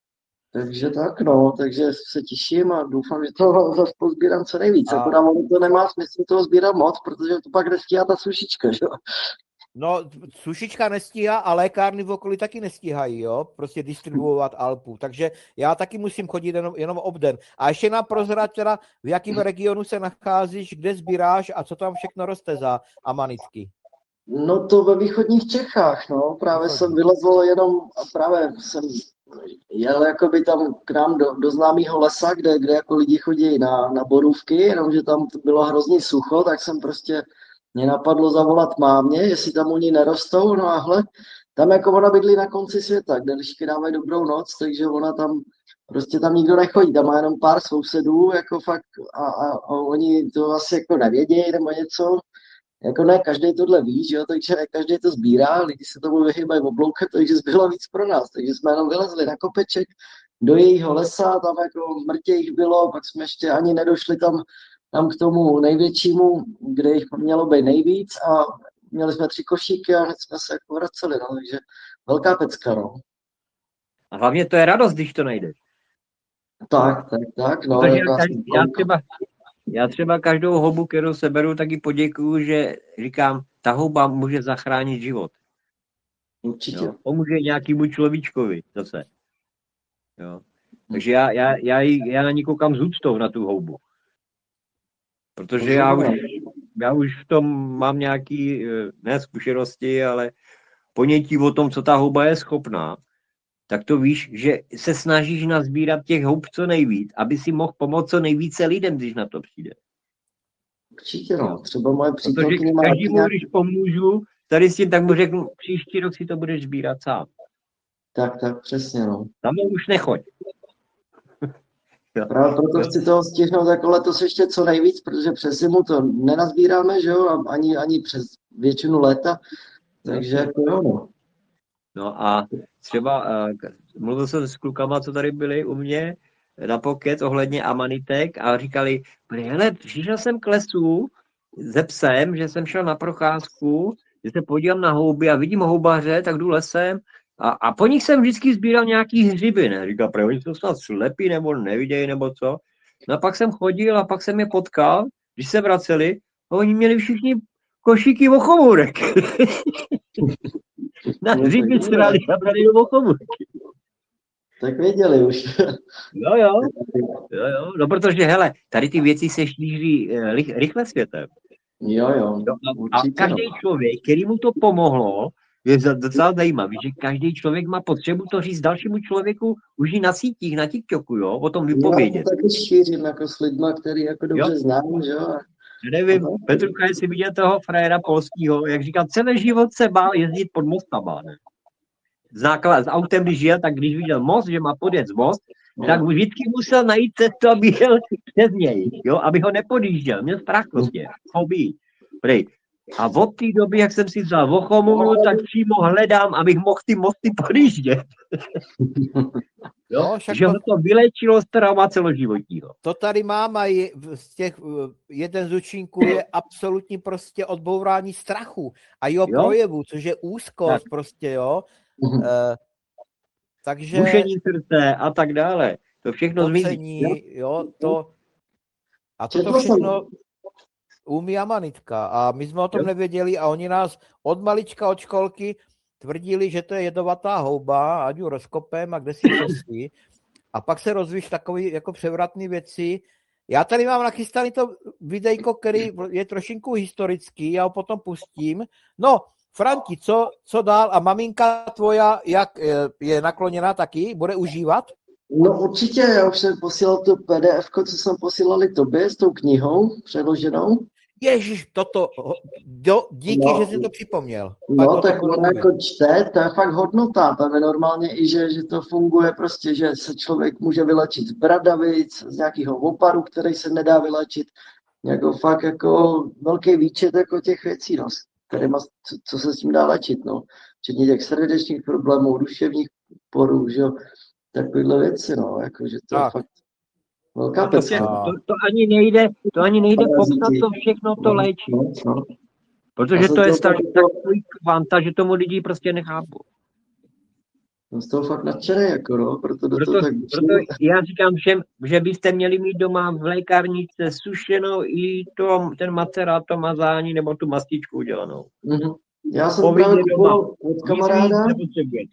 Takže tak no, takže se těším a doufám, že to zase pozbírám co nejvíc. A- Akorát ono to nemá smysl toho sbírat moc, protože to pak nestíhá ta sušička, že jo. No, sušička nestíhá a lékárny v okolí taky nestíhají, jo, prostě distribuovat Alpu, takže já taky musím chodit jenom, jenom obden. A ještě nám prozrať teda, v jakém regionu se nacházíš, kde sbíráš a co tam všechno roste za amanitky. No to ve východních Čechách, no, právě Východní. jsem vylezl jenom a právě jsem jel jakoby tam k nám do, do známého lesa, kde, kde jako lidi chodí na, na borůvky, jenomže tam to bylo hrozně sucho, tak jsem prostě, mě napadlo zavolat mámě, jestli tam oni nerostou, no a hle, tam jako ona bydlí na konci světa, kde lišky dávají dobrou noc, takže ona tam, prostě tam nikdo nechodí, tam má jenom pár sousedů, jako fakt, a, a, a oni to asi jako nevědějí nebo něco, jako ne každý tohle ví, že jo, takže ne každý to sbírá, lidi se tomu vyhýbají obloukat, takže zbylo víc pro nás, takže jsme jenom vylezli na kopeček do jejího lesa, tam jako mrtě jich bylo, pak jsme ještě ani nedošli tam, tam k tomu největšímu, kde jich mělo být nejvíc a měli jsme tři košíky a hned jsme se jako vraceli, no, takže velká pecka, no. A hlavně to je radost, když to najdeš. Tak, tak, tak, no. Protože jako já, asi- já, třeba, já třeba každou houbu, kterou seberu, tak ji poděkuju, že říkám, ta houba může zachránit život. Určitě. Jo? Pomůže nějakému človíčkovi zase. Jo? Takže já, já, já, jí- já na ní koukám s úctou na tu houbu. Protože já už, já už v tom mám nějaký, eh, ne zkušenosti, ale ponětí o tom, co ta houba je schopná. Tak to víš, že se snažíš nazbírat těch houb co nejvíc, aby si mohl pomoct co nejvíce lidem, když na to přijde. Určitě, no. Třeba moje Protože přítelkyně má taky každému, nějak... když pomůžu, tady s tím, tak mu řeknu, příští rok si to budeš sbírat sám. Tak, tak, přesně, no. Tam už nechoď. Právě proto chci toho stihnout jako letos ještě co nejvíc, protože přes zimu to nenazbíráme, že jo, a ani, ani přes většinu léta, takže jako jo, no. No a třeba uh, mluvil jsem s klukama, co tady byli u mě na pokec ohledně amanitek a říkali, hele, přišel jsem k lesu se psem, že jsem šel na procházku, že se podívám na houby a vidím houbaře, tak jdu lesem a, a po nich jsem vždycky sbíral nějaký hřiby, ne? Říkal, protože oni jsou snad slepí nebo nevidějí nebo co. No a pak jsem chodil a pak jsem je potkal, když se vraceli, a oni měli všichni košíky vochomourek. Na No, hřiby tak srali a brali do vochomourky. Tak věděli už. Jo, jo, jo, jo, no protože, hele, tady ty věci se šíří eh, rych- rychle světem. Jo, jo, Jo, a, a určitě, no. každý člověk, který mu to pomohlo, je docela zajímavý, že každý člověk má potřebu to říct dalšímu člověku už i na sítích, na TikToku, jo, o tom vypovědět. Já to taky šířím jako s lidma, který jako dobře Jo. znám, že jo. Já nevím, Petrucha, jestli viděl toho frajera polskýho, jak říkal, celý život se bál jezdit pod mostama, ne? Znákala, s autem, když jel, tak když viděl most, že má podjet most, tak vždycky musel najít cestu, aby jel přes něj, jo, aby ho nepodjížděl. Měl strach prostě, fobii. Prej. A od té doby, jak jsem si vzal Vochomovu, tak přímo hledám, abych mohl ty mosty podjíždět. Jo, No, že ho to vylečilo z trauma celoživotního. To tady mám a je, z těch, jeden z účinků je absolutní prostě odbourání strachu a jeho Jo. projevu, což je úzkost Tak. prostě, jo. Mhm. E, takže Bušení srdce a tak dále. To všechno zmizí. pocení, jo, to a toto Četl jsem. všechno umí Amanitka a my jsme o tom Jo. nevěděli a oni nás od malička, od školky tvrdili, že to je jedovatá houba, ať ju rozkopem a kde si cestí. A pak se rozvíš takový jako převratný věci. Já tady mám nachystaný to videjko, který je trošinku historický, já ho potom pustím. No, Franti, co, co dál? A maminka tvoja, jak je nakloněná taky? Bude užívat? No určitě, já už jsem posílal to P D F, ko, co jsem posílali tobě s tou knihou přeloženou. Ježiš, toto, do, díky, No. že jsi to připomněl. No, Pak tak to ona jako čte, to je fakt hodnota, tam je normálně i, že, že to funguje prostě, že se člověk může vylečit z bradavic, z nějakého oparu, který se nedá vylečit, jako fakt jako velký výčet jako těch věcí, no, kterýma, co, co se s tím dá léčit, no, včetně těch srdečních problémů, duševních porů, že jo, takovýhle věci, no, jako, že to Tak. je fakt velká A to, vše, pecka. to, to ani nejde, to ani nejde Paraziti. popsat, to všechno to léčí. No, no. Protože Já jsem to je to stav, fakt- takový kvanta, že tomu lidi prostě nechápou. Jsem z toho fakt nadšený, jako, no, proto do Proto, toho tak proto já říkám všem, že byste měli mít doma v lékárničce sušenou i to, ten macerát, to mazání nebo tu mastičku udělanou. Mhm. Já jsem Povinně právě doma. kupoval od Nic kamaráda, víc nepotřebujete.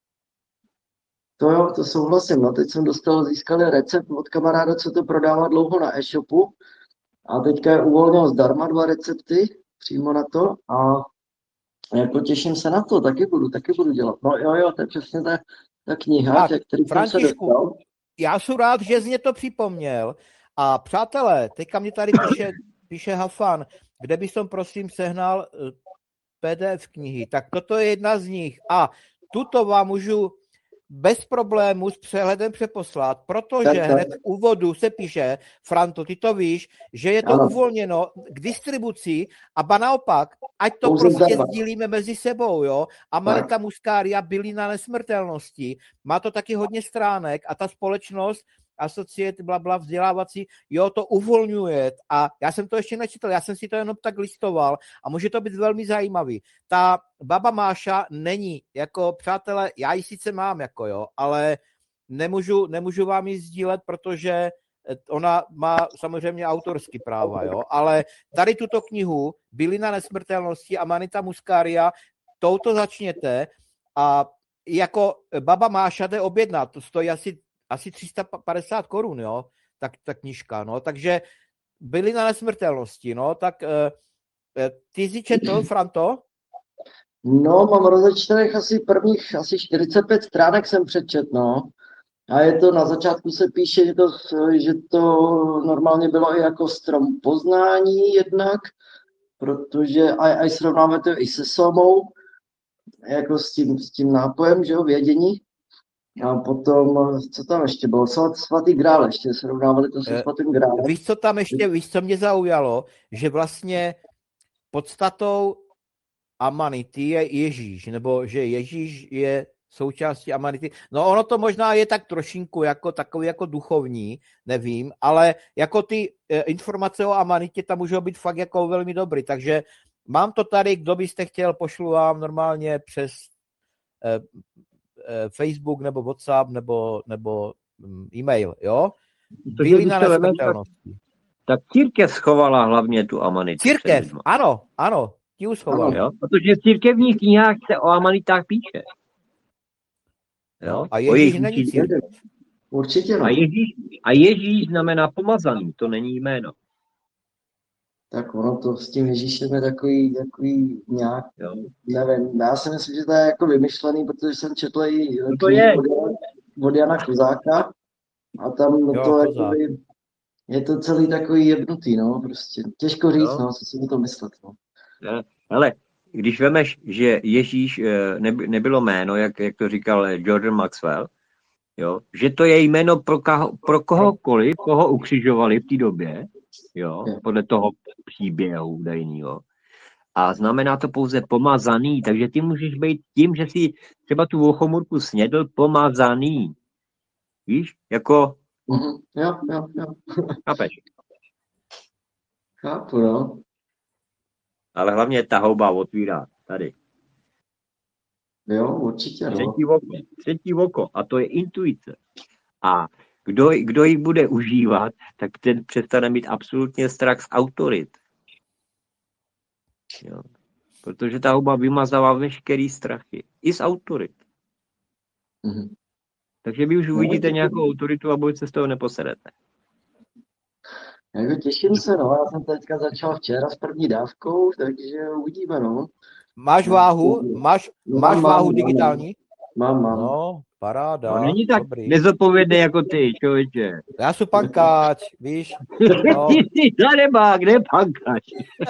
to jo, to souhlasím, no teď jsem dostal, získal recept od kamaráda, co to prodává dlouho na e-shopu a teďka je uvolnil zdarma dva recepty přímo na to a jako těším se na to, taky budu, taky budu dělat. No jo, jo, to je přesně ta, ta kniha, Tak, tak, který jsem se Františku, dostal. já jsem rád, že jsi mě to připomněl. A přátelé, teďka mě tady píše, píše Hafan, kde bych som prosím sehnal eh, P D F knihy. Tak toto je jedna z nich. A tuto vám můžu bez problému s přehledem přeposlat, protože Tak, tak. hned v úvodu se píše, Franto, ty to víš, že je to Ano. uvolněno k distribuci a ba naopak, ať to Pouze prostě zdarma. sdílíme mezi sebou, jo. Amanita muscaria, bylina nesmrtelnosti, má to taky hodně stránek a ta společnost Associate, blabla, vzdělávací, jo, to uvolňuje a já jsem to ještě nečetl, já jsem si to jenom tak listoval a může to být velmi zajímavý. Ta baba Máša není, jako přátelé, já ji sice mám, jako jo, ale nemůžu, nemůžu vám ji sdílet, protože ona má samozřejmě autorský práva, jo, ale tady tuto knihu Bylina nesmrtelnosti Amanita muscaria, touto začněte a jako baba Máša jde objednat, to stojí asi asi tři sta padesát korun, jo, tak ta knížka, no, takže byli na nesmrtelnosti, no, tak e, ty jsi četl, Franto? No, mám rozečtených asi prvních asi čtyřicet pět stránek jsem přečet, no. A je to, na začátku se píše, že to, že to normálně bylo i jako strom poznání jednak, protože a, a srovnáme to i se somou, jako s tím, s tím nápojem, že jo, vědění. A potom, co tam ještě bylo? Svatý grál, ještě srovnávali to se svatým grálem. Víš, co tam ještě, víš, co mě zaujalo? Že vlastně podstatou Amanity je Ježíš, nebo že Ježíš je součástí Amanity. No ono to možná je tak trošinku jako takový jako duchovní, nevím, ale jako ty e, informace o Amanitě tam můžou být fakt jako velmi dobrý, takže mám to tady, kdo byste chtěl, pošlu vám normálně přes e, Facebook nebo WhatsApp nebo, nebo e-mail, jo? Byli na nesmrtelnosti. Tak církev schovala hlavně tu amanitu. Církev, ano, ano, ti už schovala. Jo? Protože v církevních knihách se o amanitách píše. Jo? A Ježíš není církev. Určitě no. A Ježíš, a Ježíš znamená pomazaný, to není jméno. tak ono to s tím Ježíšem je takový, takový nějak, Jo. nevím, já si myslím, že to je jako vymyšlený, protože jsem četl i No to knihu je. od, Jana- od Jana Kozáka a tam Jo, to Kozák. jakoby, je to celý takový jebnutý, no, prostě těžko říct, Jo. no, co si o tom myslet, no. Ale když vemeš, že Ježíš eh, neby- nebylo jméno, jak, jak to říkal Jordan Maxwell, jo, že to je jméno pro, kaho, pro kohokoliv, koho ukřižovali v té době, jo, Jo. podle toho příběhu údajného. A znamená to pouze pomazaný, takže ty můžeš být tím, že si třeba tu ochomurku snědl pomazaný. Víš, jako, Mhm. Jo, jo, jo, chápeš? chápu, no. Ale hlavně ta houba otvírá tady. Jo, určitě, no. Třetí oko, třetí oko, a to je intuice. A kdo, kdo ji bude užívat, tak ten přestane mít absolutně strach z autorit. Jo. Protože ta houba vymazává veškerý strachy. I z autorit. Mhm. Takže vy už No, uvidíte to- nějakou autoritu a boj se z toho neposerete. Jako těším se, no, já jsem teďka začal včera s první dávkou, takže uvidíme, no. Máš váhu? Máš, Mám, máš mám, váhu mám. digitální? Mám, mám. No, paráda. No, není tak Dobrý. nezodpovědný jako ty, člověče. Já jsem pankáč, víš? No, Ty jsi zaneba, kde pankáš?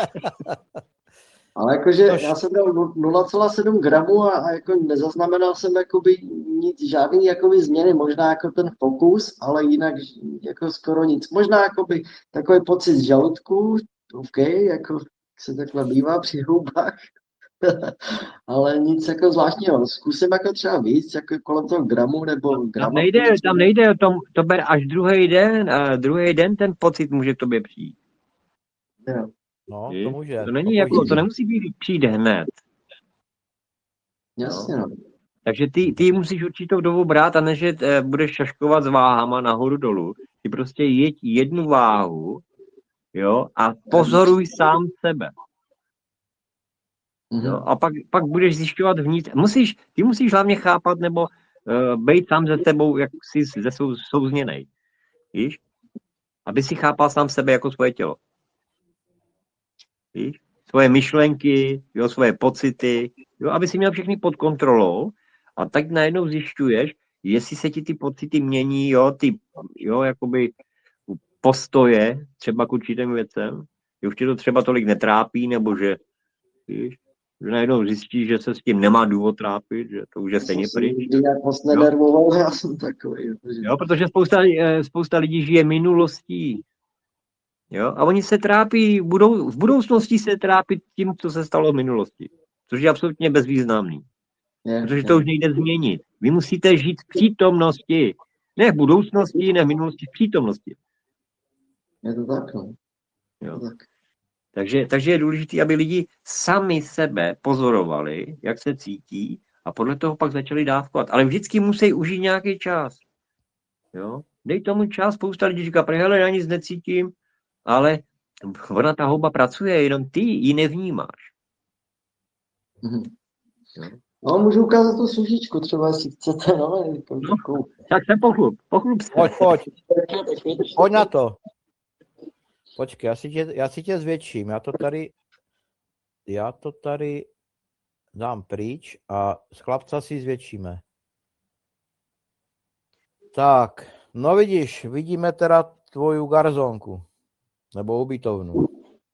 Ale jakože Tož- já jsem dal nula celá sedm gramů a, a jako nezaznamenal jsem jakoby nic, žádný jakoby změny, možná jako ten fokus, ale jinak jako skoro nic. Možná jakoby takový pocit z žaludku, OK, jako se takhle bývá při houbách, ale nic jako zvláštního. Zkusím jako třeba víc, jako kolem toho gramu nebo Tam grama. nejde, tam nejde o tom, to ber až druhý den, a druhý den ten pocit může k tobě přijít. Jo. no, Víš? to může. To není to jako, může. to nemusí být přijít hned. Jasně, no. Takže ty, ty musíš určitou dobu brát a než že eh, budeš šaškovat s váhama nahoru dolů. Ty prostě jeď jednu váhu, jo, a pozoruj sám sebe. Mhm. Jo, a pak, pak budeš zjišťovat vnitř. Musíš, ty musíš hlavně chápat nebo uh, být sám ze sebou, jak jsi ze sou, souzněnej. Víš? Aby si chápal sám sebe jako svoje tělo. Víš? Svoje myšlenky, jo, svoje pocity, jo, aby si měl všechny pod kontrolou a tak najednou zjišťuješ, jestli se ti ty pocity mění, jo, ty, jo, jakoby postoje třeba k určitým věcem, že už tě to třeba tolik netrápí, nebo že, víš, že najednou zjistíš, že se s tím nemá důvod trápit, že to už je stejně pryč. Když nějak moc nenervoval, já jsem takový. Protože... Jo, protože spousta, eh, spousta lidí žije minulostí. Jo, a oni se trápí, budou, v budoucnosti se trápit tím, co se stalo v minulosti. Což je absolutně bezvýznamný. Je, Protože je. to už nejde změnit. Vy musíte žít v přítomnosti. Ne v budoucnosti, ne v minulosti, v přítomnosti. Je to tak, no. Je Jo. to tak. Takže, takže je důležité, aby lidi sami sebe pozorovali, jak se cítí, a podle toho pak začali dávkovat. Ale vždycky musí užít nějaký čas. Jo? Dej tomu čas, spousta lidí říká, hele, já nic necítím, ale ona, ta houba pracuje, jenom ty ji nevnímáš. Mhm. Jo. No, můžu ukázat tu sušičku třeba, jestli chcete, no. Jako, No. takovou. Tak se pochlup, pochlup se. Pojď, pojď, pojď na to. Počkej, já si tě, já si tě zvětším, já to tady, já to tady dám pryč a z chlapca si zvětšíme. Tak, no vidíš, vidíme teda tvoju garzonku, nebo ubytovnu.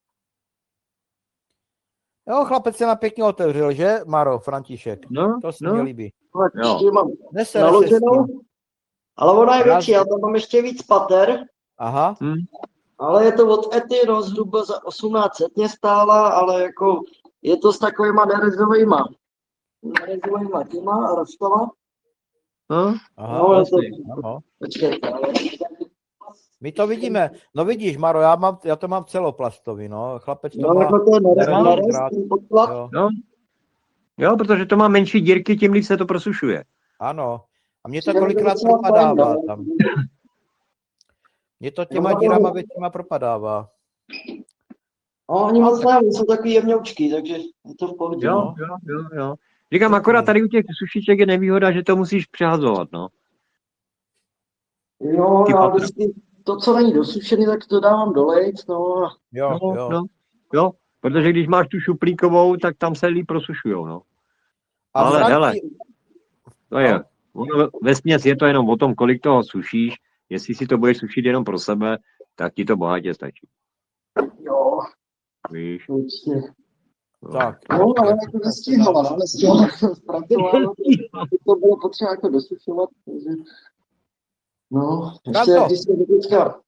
Jo, chlapec se na pěkně otevřel, že, Maro, František? No, To se no. mi líbí. Ale Jo. ještě mám Nesere se s naloženou, tím. ale ona je Raz- větší, já tam mám ještě víc pater, Aha, Hm. ale je to od Ety, no, zhruba za osmnáct set mě stála, ale jako je to s takovýma nerezovejma, nerezovejma těma a rostama. No, aha, No, je to, jasný. ano. počkejte, ale My to vidíme. No vidíš, Maro, já, mám, já to mám celoplastový, no. Chlapec to no, má. jako to je nerez, nerez, nerez, rád. ten podklad. Jo, Jo. Jo, protože to má menší dírky, tím líp se to prosušuje. ano. A mě to Přijde mi to kolikrát docela propadává fajn, no. tam. Mě to těma No, dírama většíma propadává. A oni moc ne, oni jsou takový jemňoučký, takže je to v pohodě. Jo, No. jo, jo, jo. Říkám, akorát tady u těch sušiček je nevýhoda, že to musíš přehazovat, no. Jo, Ty já patra. vždycky to, co není dosušený, tak to dávám dolejt, no a Jo, No, jo. no. jo, protože když máš tu šuplíkovou, tak tam se líp prosušujou, no. A Ale Franti- hele, to je, ono vesměs je to jenom o tom, kolik toho sušíš, jestli si to budeš sušit jenom pro sebe, tak ti to bohatě stačí. Jo, Víš? určitě. No. Tak, No, ale jako nestíhala, no, nestíhala zpracovávat, to bylo potřeba jako dosušovat, takže... No, ještě Franto. když jsme do teďka